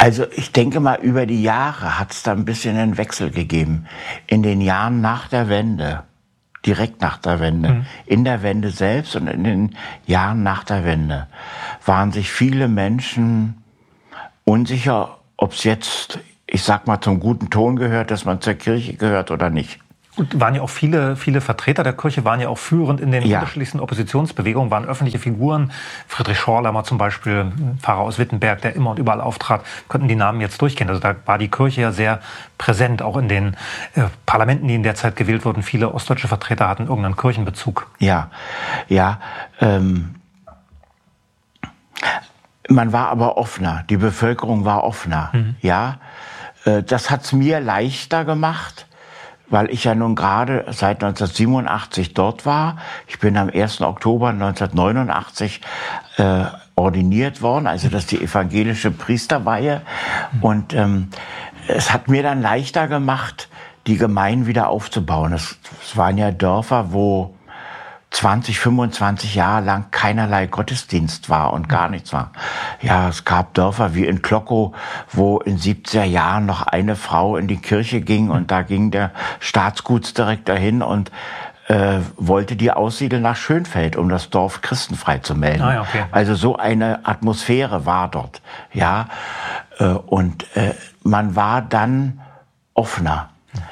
Speaker 7: Also ich denke mal, über die Jahre hat es da ein bisschen einen Wechsel gegeben. In den Jahren nach der Wende, direkt nach der Wende, mhm. in der Wende selbst und in den Jahren nach der Wende, waren sich viele Menschen unsicher, ob es jetzt, ich sag mal, zum guten Ton gehört, dass man zur Kirche gehört oder nicht.
Speaker 5: Und waren ja auch viele, viele Vertreter der Kirche, waren ja auch führend in den
Speaker 7: ja.
Speaker 5: unterschiedlichsten Oppositionsbewegungen, waren öffentliche Figuren. Friedrich Schorlemmer zum Beispiel, Pfarrer aus Wittenberg, der immer und überall auftrat, könnten die Namen jetzt durchgehen. Also da war die Kirche ja sehr präsent, auch in den äh, Parlamenten, die in der Zeit gewählt wurden. Viele ostdeutsche Vertreter hatten irgendeinen Kirchenbezug.
Speaker 7: Ja, ja. Ähm, man war aber offener, die Bevölkerung war offener. Mhm. Ja, äh, das hat's mir leichter gemacht, weil ich ja nun gerade seit neunzehnhundertsiebenundachtzig dort war. Ich bin am ersten Oktober neunzehnhundertneunundachtzig äh, ordiniert worden, also das ist die evangelische Priesterweihe. Und ähm, es hat mir dann leichter gemacht, die Gemeinden wieder aufzubauen. Es, es waren ja Dörfer, wo zwanzig, fünfundzwanzig Jahre lang keinerlei Gottesdienst war und gar nichts war. Ja, es gab Dörfer wie in Klockow, wo in siebziger Jahren noch eine Frau in die Kirche ging und da ging der Staatsgutsdirektor hin und äh, wollte die aussiedeln nach Schönfeld, um das Dorf christenfrei zu melden.
Speaker 5: Ah, ja, okay.
Speaker 7: Also so eine Atmosphäre war dort. Ja, äh, und äh, man war dann offener.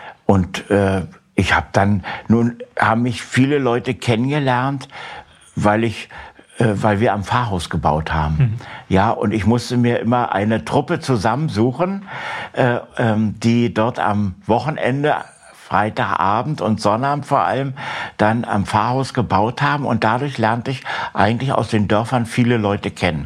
Speaker 7: Und äh, ich habe dann, nun haben mich viele Leute kennengelernt, weil ich, äh, weil wir am Pfarrhaus gebaut haben. Mhm. Ja, und ich musste mir immer eine Truppe zusammensuchen, äh, ähm, die dort am Wochenende, Freitagabend und Sonnabend vor allem, dann am Pfarrhaus gebaut haben. Und dadurch lernte ich eigentlich aus den Dörfern viele Leute kennen.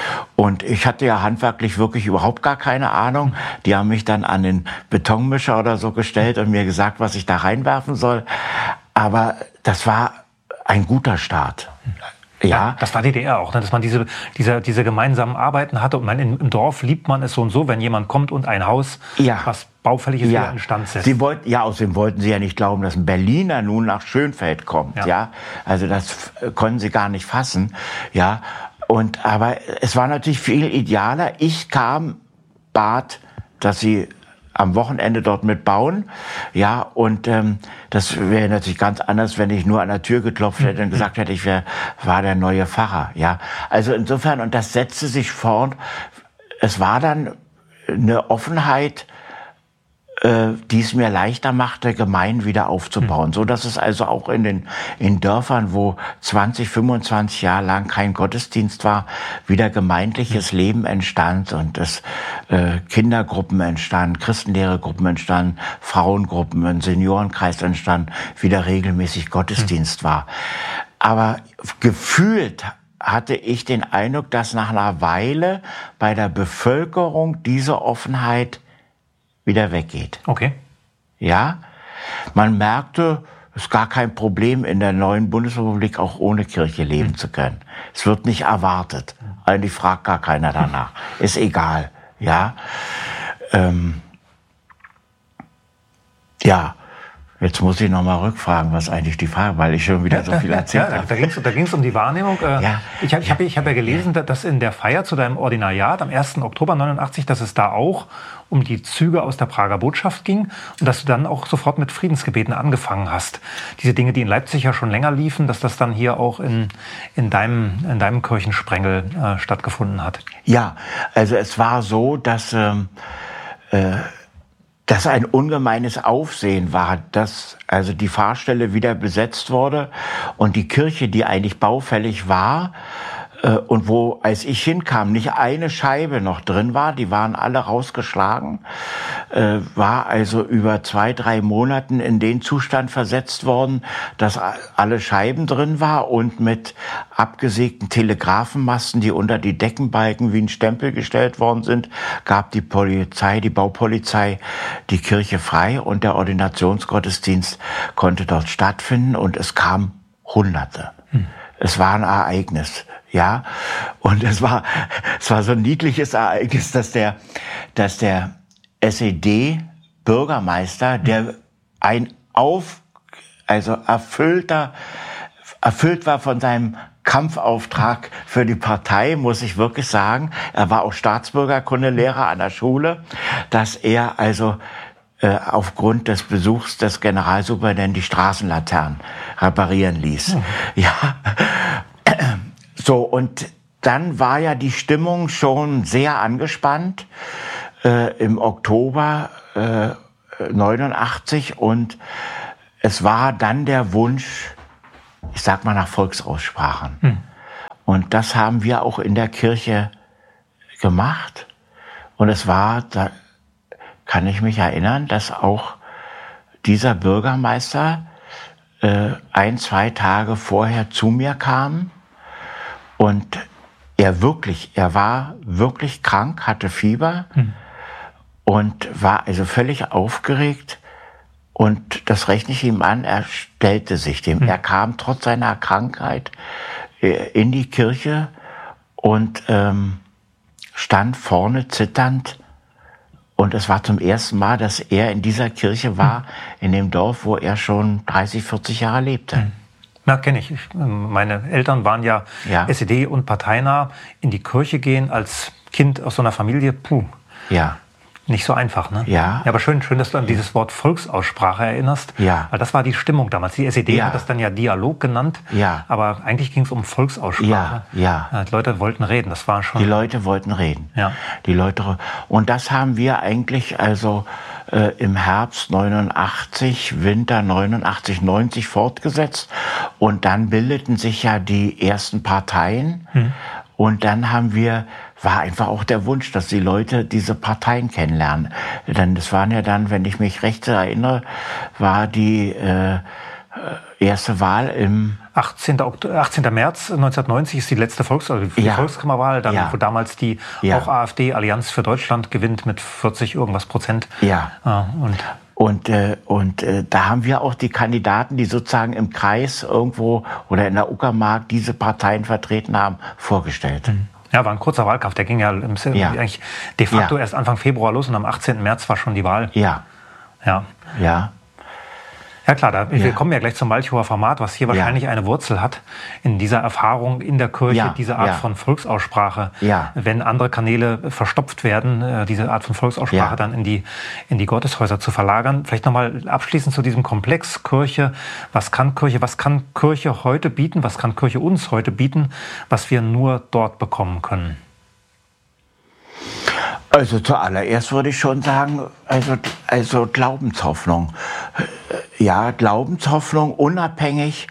Speaker 7: Und ich hatte ja handwerklich wirklich überhaupt gar keine Ahnung. Die haben mich dann an den Betonmischer oder so gestellt und mir gesagt, was ich da reinwerfen soll. Aber das war ein guter Start. Ja.
Speaker 5: ja, das war D D R auch, ne? Dass man diese, diese, diese gemeinsamen Arbeiten hatte. Und man, im Dorf liebt man es so und so, wenn jemand kommt und ein Haus,
Speaker 7: ja.
Speaker 5: was baufällig ist,
Speaker 7: ja.
Speaker 5: wieder instand setzt.
Speaker 7: Sie wollten, ja, außerdem wollten Sie ja nicht glauben, dass ein Berliner nun nach Schönfeld kommt. Ja, ja? Also das konnten Sie gar nicht fassen. Ja, und aber es war natürlich viel idealer. Ich kam, bat, dass Sie am Wochenende dort mitbauen. Ja, und ähm, das wäre natürlich ganz anders, wenn ich nur an der Tür geklopft hätte und gesagt hätte, ich wär, war der neue Pfarrer. Ja, also insofern, und das setzte sich fort. Es war dann eine Offenheit, äh, die es mir leichter machte, Gemeinden wieder aufzubauen. Mhm. So dass es also auch in den in Dörfern, wo zwanzig, fünfundzwanzig Jahre lang kein Gottesdienst war, wieder gemeindliches mhm. Leben entstand und es äh, Kindergruppen entstanden, Christenlehrergruppen entstanden, Frauengruppen, ein Seniorenkreis entstand, wieder regelmäßig Gottesdienst mhm. war. Aber gefühlt hatte ich den Eindruck, dass nach einer Weile bei der Bevölkerung diese Offenheit wieder weggeht.
Speaker 5: Okay.
Speaker 7: Ja, man merkte, es ist gar kein Problem, in der neuen Bundesrepublik auch ohne Kirche leben mhm. zu können. Es wird nicht erwartet. Eigentlich fragt gar keiner danach. Ist egal. Ja. Ähm, ja. Jetzt muss ich noch mal rückfragen, was eigentlich die Frage, weil ich schon wieder so viel erzählt
Speaker 5: ja,
Speaker 7: habe.
Speaker 5: Da ging es da ging's um die Wahrnehmung.
Speaker 7: Ja.
Speaker 5: Ich habe ich hab, ich hab ja gelesen, dass in der Feier zu deinem Ordinariat am ersten Oktober neunundachtzig, dass es da auch um die Züge aus der Prager Botschaft ging und dass du dann auch sofort mit Friedensgebeten angefangen hast. Diese Dinge, die in Leipzig ja schon länger liefen, dass das dann hier auch in, in, deinem, in deinem Kirchensprengel äh, stattgefunden hat.
Speaker 7: Ja, also es war so, dass... Ähm, äh, dass ein ungemeines Aufsehen war, dass also die Pfarrstelle wieder besetzt wurde und die Kirche, die eigentlich baufällig war äh, und wo, als ich hinkam, nicht eine Scheibe noch drin war, die waren alle rausgeschlagen, äh, war also über zwei, drei Monaten in den Zustand versetzt worden, dass alle Scheiben drin war und mit abgesägten Telegrafenmasten, die unter die Deckenbalken wie ein Stempel gestellt worden sind, gab die Polizei, die Baupolizei, die Kirche frei und der Ordinationsgottesdienst konnte dort stattfinden und es kamen Hunderte. Hm. Es war ein Ereignis, ja, und es war, es war so ein niedliches Ereignis, dass der, dass der S E D-Bürgermeister, der ein auf, also erfüllter, erfüllt war von seinem Kampfauftrag für die Partei, muss ich wirklich sagen. Er war auch Staatsbürgerkundelehrer an der Schule, dass er also äh, aufgrund des Besuchs des Generalsuperintendenten die Straßenlaternen reparieren ließ. Mhm. Ja, so, und dann war ja die Stimmung schon sehr angespannt äh, im Oktober äh, neunundachtzig, und es war dann der Wunsch, ich sag mal, nach Volksaussprachen. Hm. Und das haben wir auch in der Kirche gemacht. Und es war, da kann ich mich erinnern, dass auch dieser Bürgermeister äh, ein, zwei Tage vorher zu mir kam. Und er wirklich, er war wirklich krank, hatte Fieber hm. und war also völlig aufgeregt. Und das rechne ich ihm an, er stellte sich dem. Mhm. Er kam trotz seiner Krankheit in die Kirche und ähm, stand vorne zitternd. Und es war zum ersten Mal, dass er in dieser Kirche war, mhm. in dem Dorf, wo er schon dreißig, vierzig Jahre lebte.
Speaker 5: Mhm. Na, kenne ich. Meine Eltern waren ja, ja S E D und parteinah. In die Kirche gehen als Kind aus so einer Familie, puh.
Speaker 7: Ja.
Speaker 5: Nicht so einfach, ne?
Speaker 7: Ja.
Speaker 5: Ja, aber schön, schön, dass du an dieses Wort Volksaussprache erinnerst.
Speaker 7: Ja.
Speaker 5: Weil das war die Stimmung damals. Die S E D
Speaker 7: ja.
Speaker 5: hat das dann ja Dialog genannt.
Speaker 7: Ja.
Speaker 5: Aber eigentlich ging es um Volksaussprache.
Speaker 7: Ja. Ja.
Speaker 5: Ja. Die Leute wollten reden, das war schon...
Speaker 7: Die Leute wollten reden.
Speaker 5: Ja.
Speaker 7: Die Leute... Und das haben wir eigentlich also äh, im Herbst neunundachtzig, Winter neunundachtzig, neunzig fortgesetzt. Und dann bildeten sich ja die ersten Parteien. Hm. Und dann haben wir... war einfach auch der Wunsch, dass die Leute diese Parteien kennenlernen. Denn das waren ja dann, wenn ich mich recht erinnere, war die äh, erste Wahl im...
Speaker 5: achtzehnten März neunzehnhundertneunzig ist die letzte Volks also die
Speaker 7: ja.
Speaker 5: Volkskammerwahl, dann,
Speaker 7: ja.
Speaker 5: wo damals die
Speaker 7: ja.
Speaker 5: auch AfD, Allianz für Deutschland, gewinnt mit vierzig irgendwas Prozent.
Speaker 7: Ja.
Speaker 5: Ah, und
Speaker 7: Und, äh, und äh, da haben wir auch die Kandidaten, die sozusagen im Kreis irgendwo oder in der Uckermark diese Parteien vertreten haben, vorgestellt.
Speaker 5: Mhm. Ja, war ein kurzer Wahlkampf. Der ging ja, im,
Speaker 7: ja.
Speaker 5: eigentlich de facto
Speaker 7: ja.
Speaker 5: erst Anfang Februar los und am achtzehnten März war schon die Wahl.
Speaker 7: Ja.
Speaker 5: Ja.
Speaker 7: Ja.
Speaker 5: Ja klar, da,
Speaker 7: ja.
Speaker 5: wir kommen ja gleich zum Malchower Format, was hier wahrscheinlich ja. eine Wurzel hat in dieser Erfahrung in der Kirche,
Speaker 7: ja.
Speaker 5: diese Art
Speaker 7: ja.
Speaker 5: von Volksaussprache.
Speaker 7: Ja.
Speaker 5: Wenn andere Kanäle verstopft werden, diese Art von Volksaussprache
Speaker 7: ja.
Speaker 5: dann in die, in die Gotteshäuser zu verlagern. Vielleicht nochmal abschließend zu diesem Komplex Kirche. Was kann Kirche, was kann Kirche heute bieten? Was kann Kirche uns heute bieten, was wir nur dort bekommen können?
Speaker 7: Also zuallererst würde ich schon sagen, also, also Glaubenshoffnung. Ja, Glaubenshoffnung unabhängig,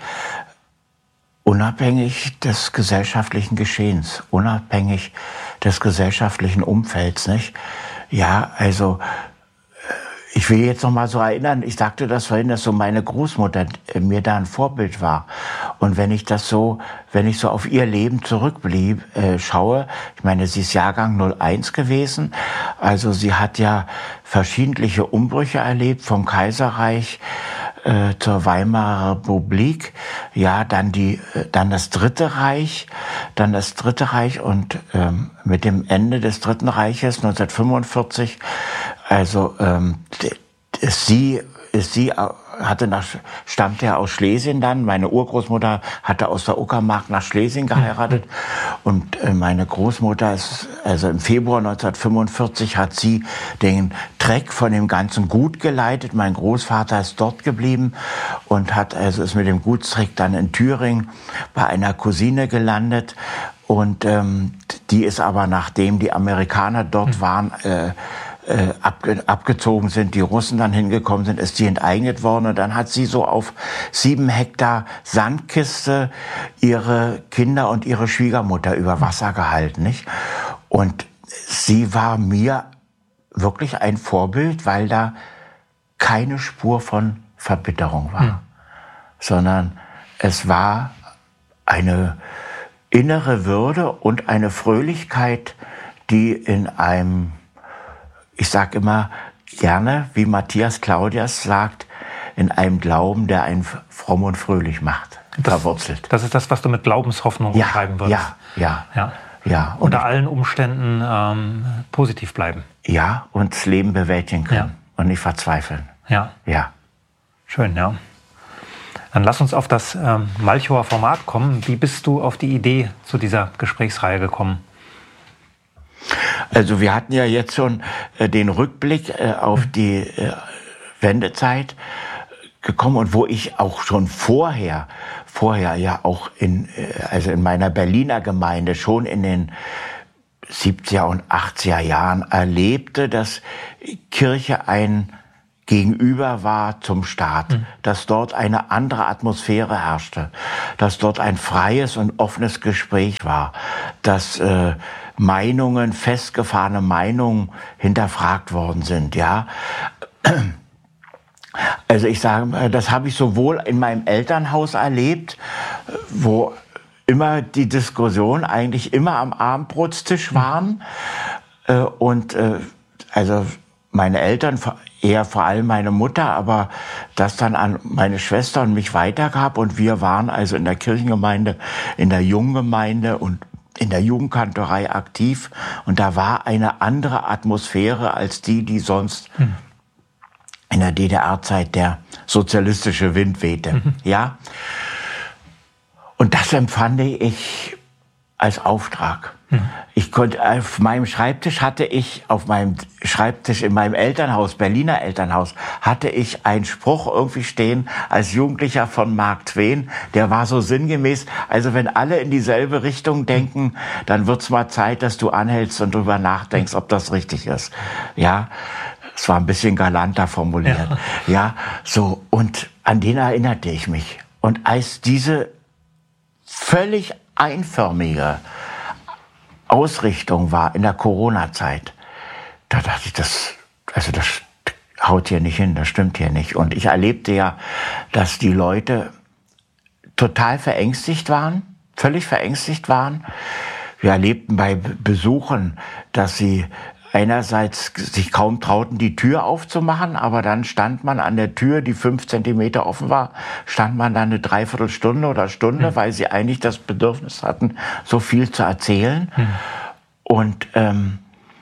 Speaker 7: unabhängig des gesellschaftlichen Geschehens, unabhängig des gesellschaftlichen Umfelds, nicht? Ja, also ich will jetzt noch mal so erinnern, ich sagte das vorhin, dass so meine Großmutter mir da ein Vorbild war. Und wenn ich das so, wenn ich so auf ihr Leben zurückblieb, äh, schaue, ich meine, sie ist Jahrgang null eins gewesen, also sie hat ja verschiedentliche Umbrüche erlebt, vom Kaiserreich äh, zur Weimarer Republik, ja, dann die, äh, dann das Dritte Reich, dann das Dritte Reich und ähm, mit dem Ende des Dritten Reiches neunzehnhundertfünfundvierzig, also ähm, sie, sie hatte nach, stammte ja aus Schlesien dann. Meine Urgroßmutter hatte aus der Uckermark nach Schlesien geheiratet. Mhm. Und äh, meine Großmutter ist, also im Februar neunzehnhundertfünfundvierzig hat sie den Treck von dem ganzen Gut geleitet. Mein Großvater ist dort geblieben und hat, also ist mit dem Gutstreck dann in Thüringen bei einer Cousine gelandet. Und ähm, die ist aber, nachdem die Amerikaner dort mhm. waren, äh, Äh, abge, abgezogen sind, die Russen dann hingekommen sind, ist die enteignet worden und dann hat sie so auf sieben Hektar Sandkiste ihre Kinder und ihre Schwiegermutter über Wasser gehalten, nicht? Und sie war mir wirklich ein Vorbild, weil da keine Spur von Verbitterung war, hm. sondern es war eine innere Würde und eine Fröhlichkeit, die in einem, ich sage immer gerne, wie Matthias Claudias sagt, in einem Glauben, der einen fromm und fröhlich macht,
Speaker 5: das,
Speaker 7: verwurzelt.
Speaker 5: Das ist das, was du mit Glaubenshoffnung
Speaker 7: ja,
Speaker 5: beschreiben würdest.
Speaker 7: Ja, ja,
Speaker 5: ja.
Speaker 7: ja. Und
Speaker 5: unter allen Umständen ähm, positiv bleiben.
Speaker 7: Ja, und das Leben bewältigen können
Speaker 5: ja.
Speaker 7: und nicht verzweifeln.
Speaker 5: Ja.
Speaker 7: Ja.
Speaker 5: Schön, ja. Dann lass uns auf das ähm, Malchower Format kommen. Wie bist du auf die Idee zu dieser Gesprächsreihe gekommen?
Speaker 7: Also wir hatten ja jetzt schon äh, den Rückblick äh, auf die äh, Wendezeit gekommen und wo ich auch schon vorher, vorher ja auch in, äh, also in meiner Berliner Gemeinde schon in den siebziger und achtziger Jahren erlebte, dass Kirche ein Gegenüber war zum Staat, mhm. dass dort eine andere Atmosphäre herrschte, dass dort ein freies und offenes Gespräch war, dass äh, Meinungen, festgefahrene Meinungen hinterfragt worden sind, ja. Also ich sage, das habe ich sowohl in meinem Elternhaus erlebt, wo immer die Diskussionen eigentlich immer am Abendbrotstisch waren, mhm. äh, und äh, also meine Eltern, eher vor allem meine Mutter, aber das dann an meine Schwester und mich weitergab. Und wir waren also in der Kirchengemeinde, in der Junggemeinde und in der Jugendkantorei aktiv. Und da war eine andere Atmosphäre als die, die sonst hm. in der D D R-Zeit der sozialistische Wind wehte. Mhm. Ja? Und das empfand ich als Auftrag. Mhm. Ich konnte, auf meinem Schreibtisch hatte ich, auf meinem Schreibtisch in meinem Elternhaus, Berliner Elternhaus, hatte ich einen Spruch irgendwie stehen, als Jugendlicher von Mark Twain, der war so sinngemäß, also wenn alle in dieselbe Richtung denken, dann wird's mal Zeit, dass du anhältst und drüber nachdenkst, ob das richtig ist. Ja, es war ein bisschen galanter formuliert. Ja, ja, so, und an den erinnerte ich mich. Und als diese völlig einförmige Ausrichtung war in der Corona-Zeit, da dachte ich, das, also das haut hier nicht hin, das stimmt hier nicht. Und ich erlebte ja, dass die Leute total verängstigt waren, völlig verängstigt waren. Wir erlebten bei Besuchen, dass sie einerseits sich kaum trauten, die Tür aufzumachen, aber dann stand man an der Tür, die fünf Zentimeter offen war, stand man dann eine Dreiviertelstunde oder Stunde, mhm. weil sie eigentlich das Bedürfnis hatten, so viel zu erzählen. Mhm. Und ähm,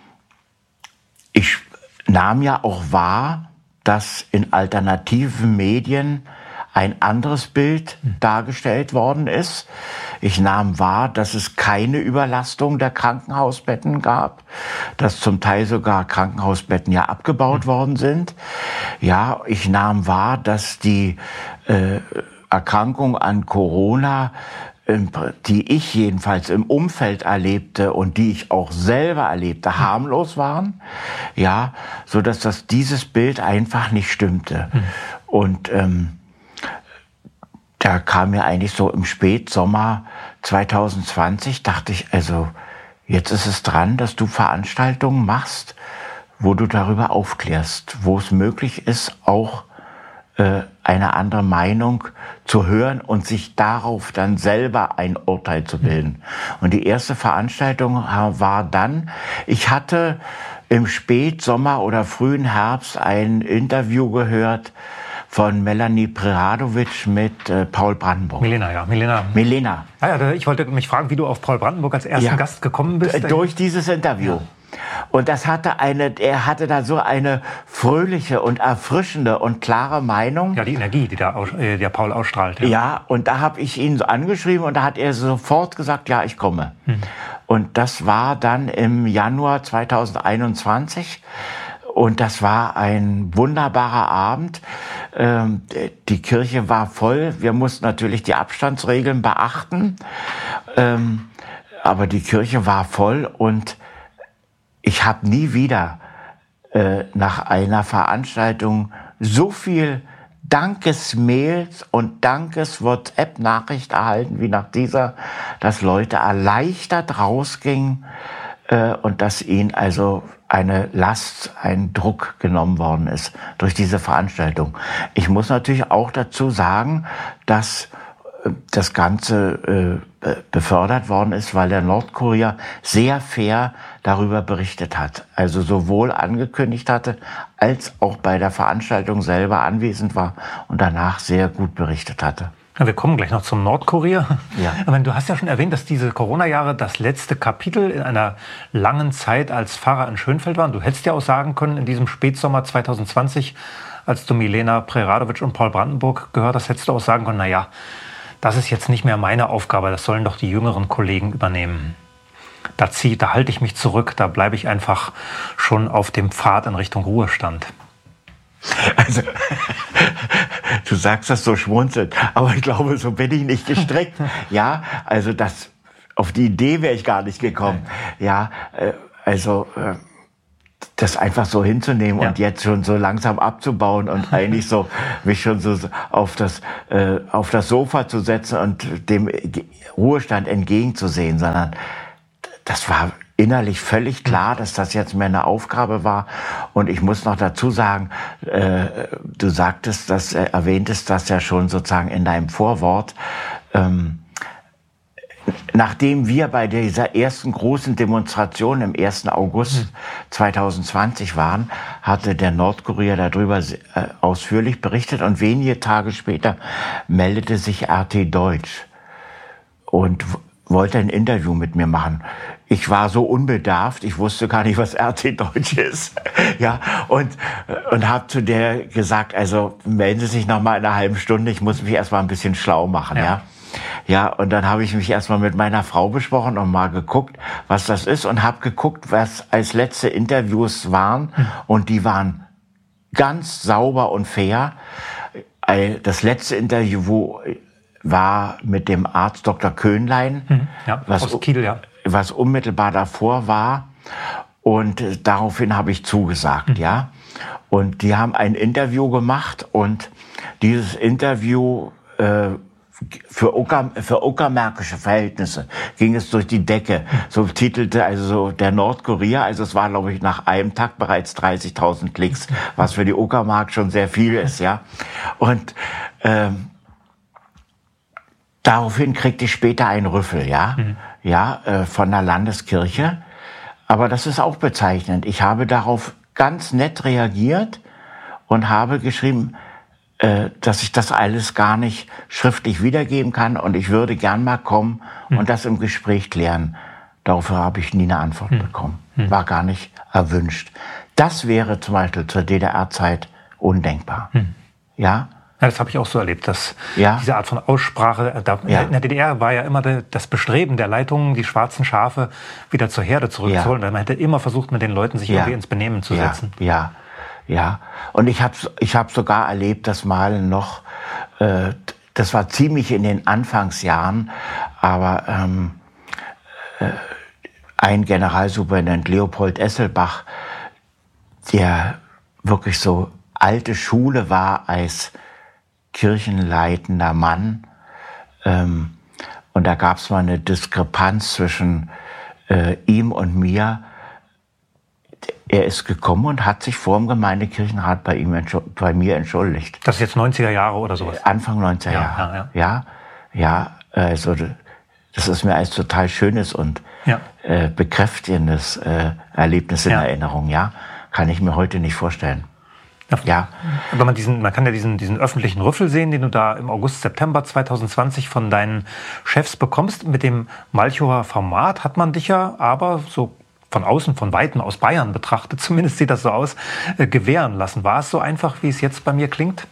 Speaker 7: ich nahm ja auch wahr, dass in alternativen Medien ein anderes Bild mhm. dargestellt worden ist. Ich nahm wahr, dass es keine Überlastung der Krankenhausbetten gab, dass zum Teil sogar Krankenhausbetten ja abgebaut mhm. worden sind. Ja, ich nahm wahr, dass die äh, Erkrankung an Corona, äh, die ich jedenfalls im Umfeld erlebte und die ich auch selber erlebte, mhm. harmlos waren. Ja, so dass das dieses Bild einfach nicht stimmte. Mhm. Und ähm, da kam mir eigentlich so im Spätsommer zwanzig zwanzig, dachte ich, also jetzt ist es dran, dass du Veranstaltungen machst, wo du darüber aufklärst, wo es möglich ist, auch äh, eine andere Meinung zu hören und sich darauf dann selber ein Urteil zu bilden. Und die erste Veranstaltung war dann, ich hatte im Spätsommer oder frühen Herbst ein Interview gehört von Melanie Preradovic mit äh, Paul Brandenburg.
Speaker 5: Milena, ja. Milena.
Speaker 7: Milena.
Speaker 5: Ah, ja, ich wollte mich fragen, wie du auf Paul Brandenburg als ersten ja. Gast gekommen bist.
Speaker 7: D- durch dieses Interview. Ja. Und das hatte eine, er hatte da so eine fröhliche und erfrischende und klare Meinung.
Speaker 5: Ja, die Energie, die der, äh, der Paul ausstrahlt.
Speaker 7: Ja, ja, und da habe ich ihn so angeschrieben und da hat er sofort gesagt, ja, ich komme. Hm. Und das war dann im Januar zwanzig einundzwanzig. Und das war ein wunderbarer Abend. Ähm, die Kirche war voll. Wir mussten natürlich die Abstandsregeln beachten. Ähm, aber die Kirche war voll und ich habe nie wieder äh, nach einer Veranstaltung so viel Dankesmails und Dankes-WhatsApp-Nachricht erhalten wie nach dieser, dass Leute erleichtert rausgingen äh, und dass ihnen also eine Last, ein Druck genommen worden ist durch diese Veranstaltung. Ich muss natürlich auch dazu sagen, dass das Ganze äh, befördert worden ist, weil der Nordkurier sehr fair darüber berichtet hat. Also sowohl angekündigt hatte, als auch bei der Veranstaltung selber anwesend war und danach sehr gut berichtet hatte.
Speaker 5: Ja, wir kommen gleich noch zum Nordkurier.
Speaker 7: Ja.
Speaker 5: Aber du hast ja schon erwähnt, dass diese Corona-Jahre das letzte Kapitel in einer langen Zeit als Pfarrer in Schönfeld waren. Du hättest ja auch sagen können, in diesem Spätsommer zwanzig zwanzig, als du Milena Preradovic und Paul Brandenburg gehört hast, hättest du auch sagen können, naja, das ist jetzt nicht mehr meine Aufgabe, das sollen doch die jüngeren Kollegen übernehmen. Da, zieh, da halte ich mich zurück, da bleibe ich einfach schon auf dem Pfad in Richtung Ruhestand.
Speaker 7: Also, du sagst das so schmunzelnd, aber ich glaube, so bin ich nicht gestrickt. Ja, also das, auf die Idee wäre ich gar nicht gekommen. Ja, äh, also äh, das einfach so hinzunehmen ja. und jetzt schon so langsam abzubauen und eigentlich so mich schon so auf das äh, auf das Sofa zu setzen und dem Ruhestand entgegenzusehen, sondern das war innerlich völlig klar, dass das jetzt meine Aufgabe war. Und ich muss noch dazu sagen, äh, du sagtest, dass äh, erwähntest das ja schon sozusagen in deinem Vorwort. Ähm, nachdem wir bei dieser ersten großen Demonstration im ersten August zwanzig zwanzig waren, hatte der Nordkurier darüber äh, ausführlich berichtet. Und wenige Tage später meldete sich R T Deutsch und wollte ein Interview mit mir machen. Ich war so unbedarft, ich wusste gar nicht, was R T Deutsch ist. Ja, und, und habe zu der gesagt, also melden Sie sich noch mal in einer halben Stunde, ich muss mich erst mal ein bisschen schlau machen. Ja, ja, ja und dann habe ich mich erst mal mit meiner Frau besprochen und mal geguckt, was das ist und habe geguckt, was als letzte Interviews waren. Mhm. Und die waren ganz sauber und fair. Das letzte Interview war mit dem Arzt Doktor Köhnlein, mhm. ja, was, aus Kiel, ja. was unmittelbar davor war. Und äh, daraufhin habe ich zugesagt, mhm. ja. Und die haben ein Interview gemacht und dieses Interview äh, für, Ucker, für uckermärkische Verhältnisse ging es durch die Decke. Mhm. So titelte also so der Nordkurier, also es war, glaube ich, nach einem Tag bereits dreißigtausend Klicks, was für die Uckermark schon sehr viel ist, ja. Und ähm, daraufhin kriegte ich später einen Rüffel, ja, mhm. ja, äh, von der Landeskirche. Aber das ist auch bezeichnend. Ich habe darauf ganz nett reagiert und habe geschrieben, äh, dass ich das alles gar nicht schriftlich wiedergeben kann und ich würde gern mal kommen mhm. und das im Gespräch klären. Dafür habe ich nie eine Antwort mhm. bekommen. Mhm. War gar nicht erwünscht. Das wäre zum Beispiel zur D D R-Zeit undenkbar. Mhm. Ja.
Speaker 5: Ja, das habe ich auch so erlebt, dass
Speaker 7: ja.
Speaker 5: diese Art von Aussprache, da, ja. in der D D R war ja immer de, das Bestreben der Leitungen, die schwarzen Schafe wieder zur Herde zurückzuholen. Ja. Man hätte immer versucht, mit den Leuten sich ja. irgendwie ins Benehmen zu
Speaker 7: ja.
Speaker 5: setzen.
Speaker 7: Ja, ja. Und ich habe ich hab sogar erlebt, dass mal noch, äh, das war ziemlich in den Anfangsjahren, aber ähm, äh, ein Generalsuperintendent, Leopold Esselbach, der wirklich so alte Schule war als kirchenleitender Mann. Ähm, und da gab es mal eine Diskrepanz zwischen äh, ihm und mir. Er ist gekommen und hat sich vor dem Gemeindekirchenrat bei, ihm bei mir entschuldigt.
Speaker 5: Das ist jetzt neunziger Jahre oder sowas?
Speaker 7: Anfang neunziger
Speaker 5: ja,
Speaker 7: Jahre.
Speaker 5: Ja,
Speaker 7: ja. ja, ja also das ist mir als total schönes und ja. äh, bekräftigendes äh, Erlebnis in ja. Erinnerung. Ja, kann ich mir heute nicht vorstellen.
Speaker 5: Ja. ja. Aber man, diesen, man kann ja diesen, diesen öffentlichen Rüffel sehen, den du da im August, September zwanzig zwanzig von deinen Chefs bekommst. Mit dem Malchower Format hat man dich ja aber so von außen, von Weitem aus Bayern betrachtet, zumindest sieht das so aus, äh, gewähren lassen. War es so einfach, wie es jetzt bei mir klingt?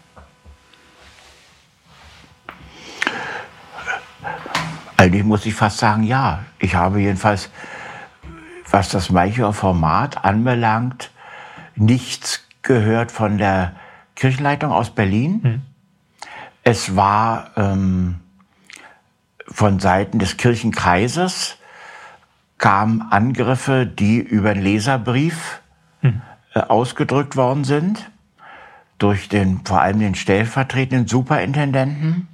Speaker 7: Eigentlich muss ich fast sagen, ja. Ich habe jedenfalls, was das Malchower Format anbelangt, nichts gehört von der Kirchenleitung aus Berlin. Hm. Es war ähm, von Seiten des Kirchenkreises kamen Angriffe, die über den Leserbrief hm. äh, ausgedrückt worden sind, durch den, vor allem den stellvertretenden Superintendenten.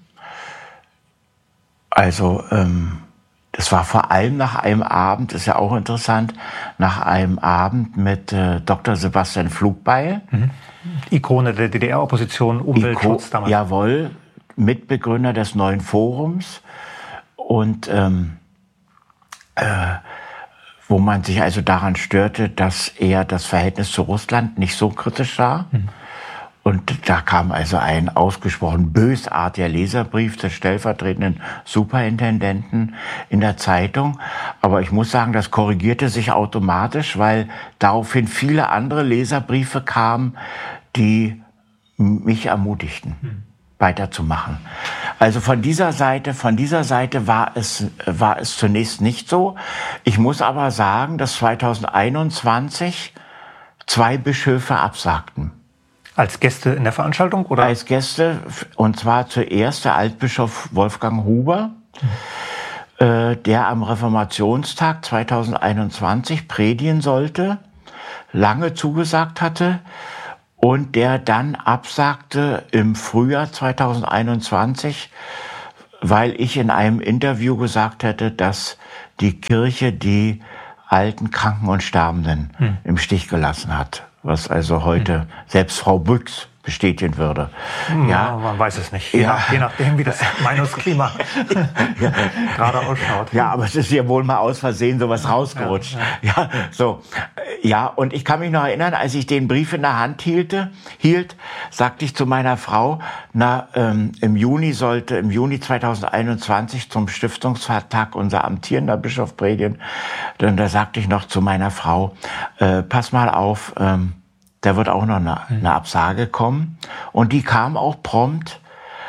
Speaker 7: Also ähm, das war vor allem nach einem Abend, ist ja auch interessant, nach einem Abend mit äh, Doktor Sebastian Flugbeil.
Speaker 5: Mhm. Ikone der D D R-Opposition, Umweltschutz
Speaker 7: Iko-
Speaker 5: damals.
Speaker 7: Jawohl, Mitbegründer des neuen Forums. Und ähm, äh, wo man sich also daran störte, dass er das Verhältnis zu Russland nicht so kritisch sah. Mhm. Und da kam also ein ausgesprochen bösartiger Leserbrief des stellvertretenden Superintendenten in der Zeitung. Aber ich muss sagen, das korrigierte sich automatisch, weil daraufhin viele andere Leserbriefe kamen, die mich ermutigten, hm. weiterzumachen. Also von dieser Seite, von dieser Seite war es, war es zunächst nicht so. Ich muss aber sagen, dass zweitausendeinundzwanzig zwei Bischöfe absagten.
Speaker 5: Als Gäste in der Veranstaltung, oder?
Speaker 7: Als Gäste, und zwar zuerst der Altbischof Wolfgang Huber, mhm. äh, der am Reformationstag zweitausendeinundzwanzig predigen sollte, lange zugesagt hatte und der dann absagte im Frühjahr zweitausendeinundzwanzig, weil ich in einem Interview gesagt hätte, dass die Kirche die alten, Kranken und Sterbenden mhm. im Stich gelassen hat. Was also heute hm. selbst Frau Büchs bestätigen würde.
Speaker 5: Ja, man weiß es nicht. Je, ja. nach, je nachdem, wie das Meinungsklima ja. gerade ausschaut.
Speaker 7: Ja, aber es ist ja wohl mal aus Versehen sowas rausgerutscht. Ja, ja. ja, so. Ja, und ich kann mich noch erinnern, als ich den Brief in der Hand hielte, hielt, sagte ich zu meiner Frau, na, ähm, im Juni sollte, im Juni zweitausendeinundzwanzig zum Stiftungstag unser amtierender Bischof predigen. Und da sagte ich noch zu meiner Frau, äh, pass mal auf, ähm, da wird auch noch eine, eine Absage kommen. Und die kam auch prompt.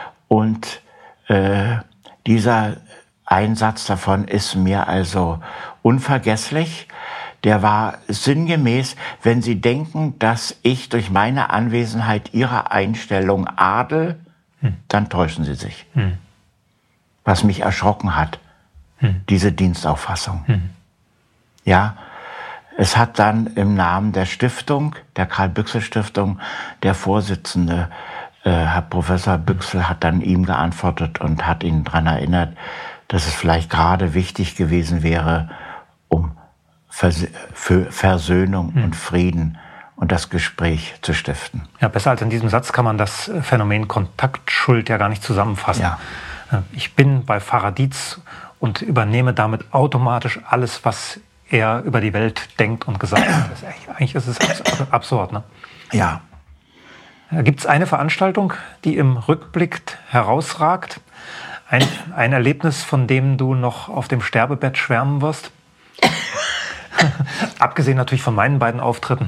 Speaker 7: Und äh, dieser Einsatz davon ist mir also unvergesslich. Der war sinngemäß, wenn Sie denken, dass ich durch meine Anwesenheit Ihre Einstellung adel, hm. dann täuschen Sie sich. Hm. Was mich erschrocken hat, hm. diese Dienstauffassung. Hm. Ja, es hat dann im Namen der Stiftung, der Karl-Büchsel-Stiftung, der Vorsitzende, äh, Herr Professor Büchsel, hat dann ihm geantwortet und hat ihn daran erinnert, dass es vielleicht gerade wichtig gewesen wäre, um Vers- für Versöhnung hm. und Frieden und das Gespräch zu stiften.
Speaker 5: Ja, besser als in diesem Satz kann man das Phänomen Kontaktschuld ja gar nicht zusammenfassen.
Speaker 7: Ja.
Speaker 5: Ich bin bei Pfarrer Dietz und übernehme damit automatisch alles, was er über die Welt denkt und gesagt hat. Das ist echt, eigentlich ist es absurd, ne?
Speaker 7: Ja.
Speaker 5: Gibt es eine Veranstaltung, die im Rückblick herausragt? Ein, ein Erlebnis, von dem du noch auf dem Sterbebett schwärmen wirst? Abgesehen natürlich von meinen beiden Auftritten.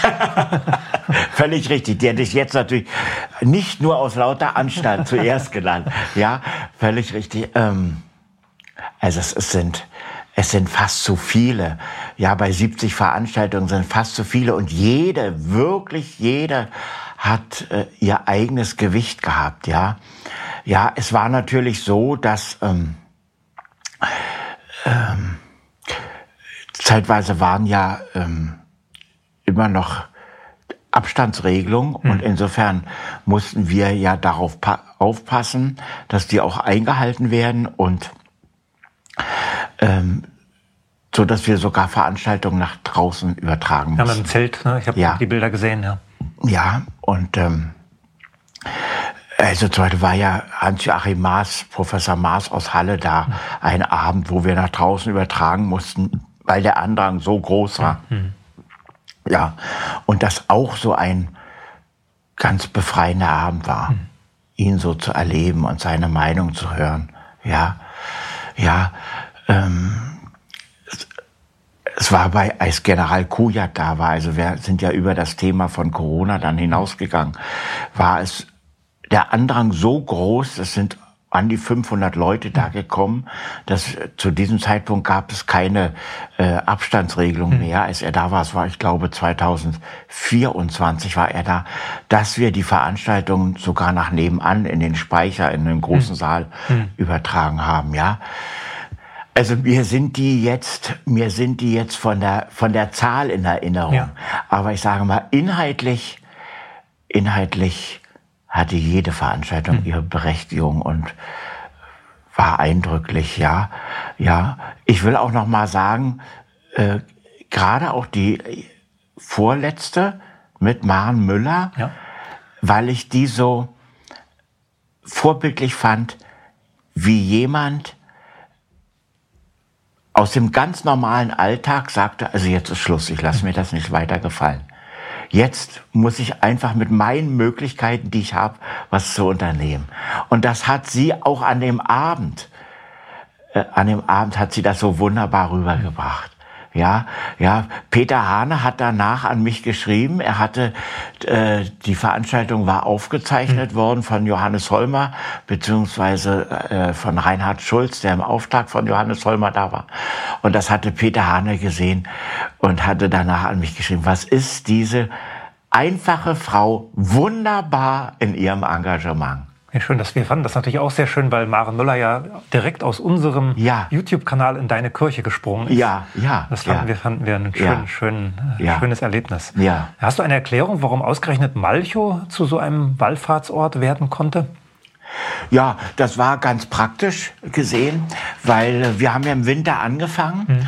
Speaker 7: Völlig richtig. Die hätte ich jetzt natürlich nicht nur aus lauter Anstand zuerst genannt. Ja, völlig richtig. Ähm, also es, es sind... Es sind fast zu viele. Ja, bei siebzig Veranstaltungen sind fast zu viele. Und jede, wirklich jede, hat äh, ihr eigenes Gewicht gehabt. Ja, ja, es war natürlich so, dass ähm, ähm, zeitweise waren ja ähm, immer noch Abstandsregelungen. Hm. Und insofern mussten wir ja darauf pa- aufpassen, dass die auch eingehalten werden. Und Ähm, so dass wir sogar Veranstaltungen nach draußen übertragen mussten.
Speaker 5: Ja, mit dem Zelt, ne? Ich habe ja. die Bilder gesehen, ja.
Speaker 7: Ja, und ähm, also zum Beispiel war ja Hans-Joachim Maas, Professor Maas aus Halle da, mhm. ein Abend, wo wir nach draußen übertragen mussten, weil der Andrang so groß war. Mhm. Ja, und das auch so ein ganz befreiender Abend war, mhm. ihn so zu erleben und seine Meinung zu hören. Ja, ja, ähm, es, es war bei, als General Kujat da war, also wir sind ja über das Thema von Corona dann hinausgegangen, war es der Andrang so groß, es sind an die fünfhundert Leute da gekommen, dass zu diesem Zeitpunkt gab es keine äh, Abstandsregelung mehr, als er da war. Es war, ich glaube, zweitausendvierundzwanzig war er da, dass wir die Veranstaltung sogar nach nebenan in den Speicher, in den großen Saal mhm. übertragen haben, ja. Also mir sind die jetzt, mir sind die jetzt von der, von der Zahl in Erinnerung. Ja. Aber ich sage mal, inhaltlich, inhaltlich hatte jede Veranstaltung hm. ihre Berechtigung und war eindrücklich, ja, ja. Ich will auch noch mal sagen, äh, gerade auch die vorletzte mit Maren Müller, ja. weil ich die so vorbildlich fand, wie jemand aus dem ganz normalen Alltag sagte, also jetzt ist Schluss, ich lasse mir das nicht weiter gefallen. jetzt muss ich einfach mit meinen Möglichkeiten, die ich habe, was zu unternehmen. Und das hat sie auch an dem Abend, äh, an dem Abend hat sie das so wunderbar rübergebracht. Ja, ja, Peter Hane hat danach an mich geschrieben. Er hatte, äh, die Veranstaltung war aufgezeichnet mhm. worden von Johannes Holmer, beziehungsweise äh, von Reinhard Schulz, der im Auftrag von Johannes Holmer da war. Und das hatte Peter Hane gesehen und hatte danach an mich geschrieben, was ist diese einfache Frau wunderbar in ihrem Engagement.
Speaker 5: Ja, schön, dass wir fanden das natürlich auch sehr schön, weil Maren Müller ja direkt aus unserem
Speaker 7: ja.
Speaker 5: YouTube-Kanal in deine Kirche gesprungen ist.
Speaker 7: Ja, ja.
Speaker 5: Das fanden,
Speaker 7: ja.
Speaker 5: wir, fanden wir ein schön,
Speaker 7: ja.
Speaker 5: schön,
Speaker 7: ja.
Speaker 5: schönes Erlebnis.
Speaker 7: Ja.
Speaker 5: Hast du eine Erklärung, warum ausgerechnet Malchow zu so einem Wallfahrtsort werden konnte?
Speaker 7: Ja, das war ganz praktisch gesehen, weil wir haben ja im Winter angefangen. Mhm.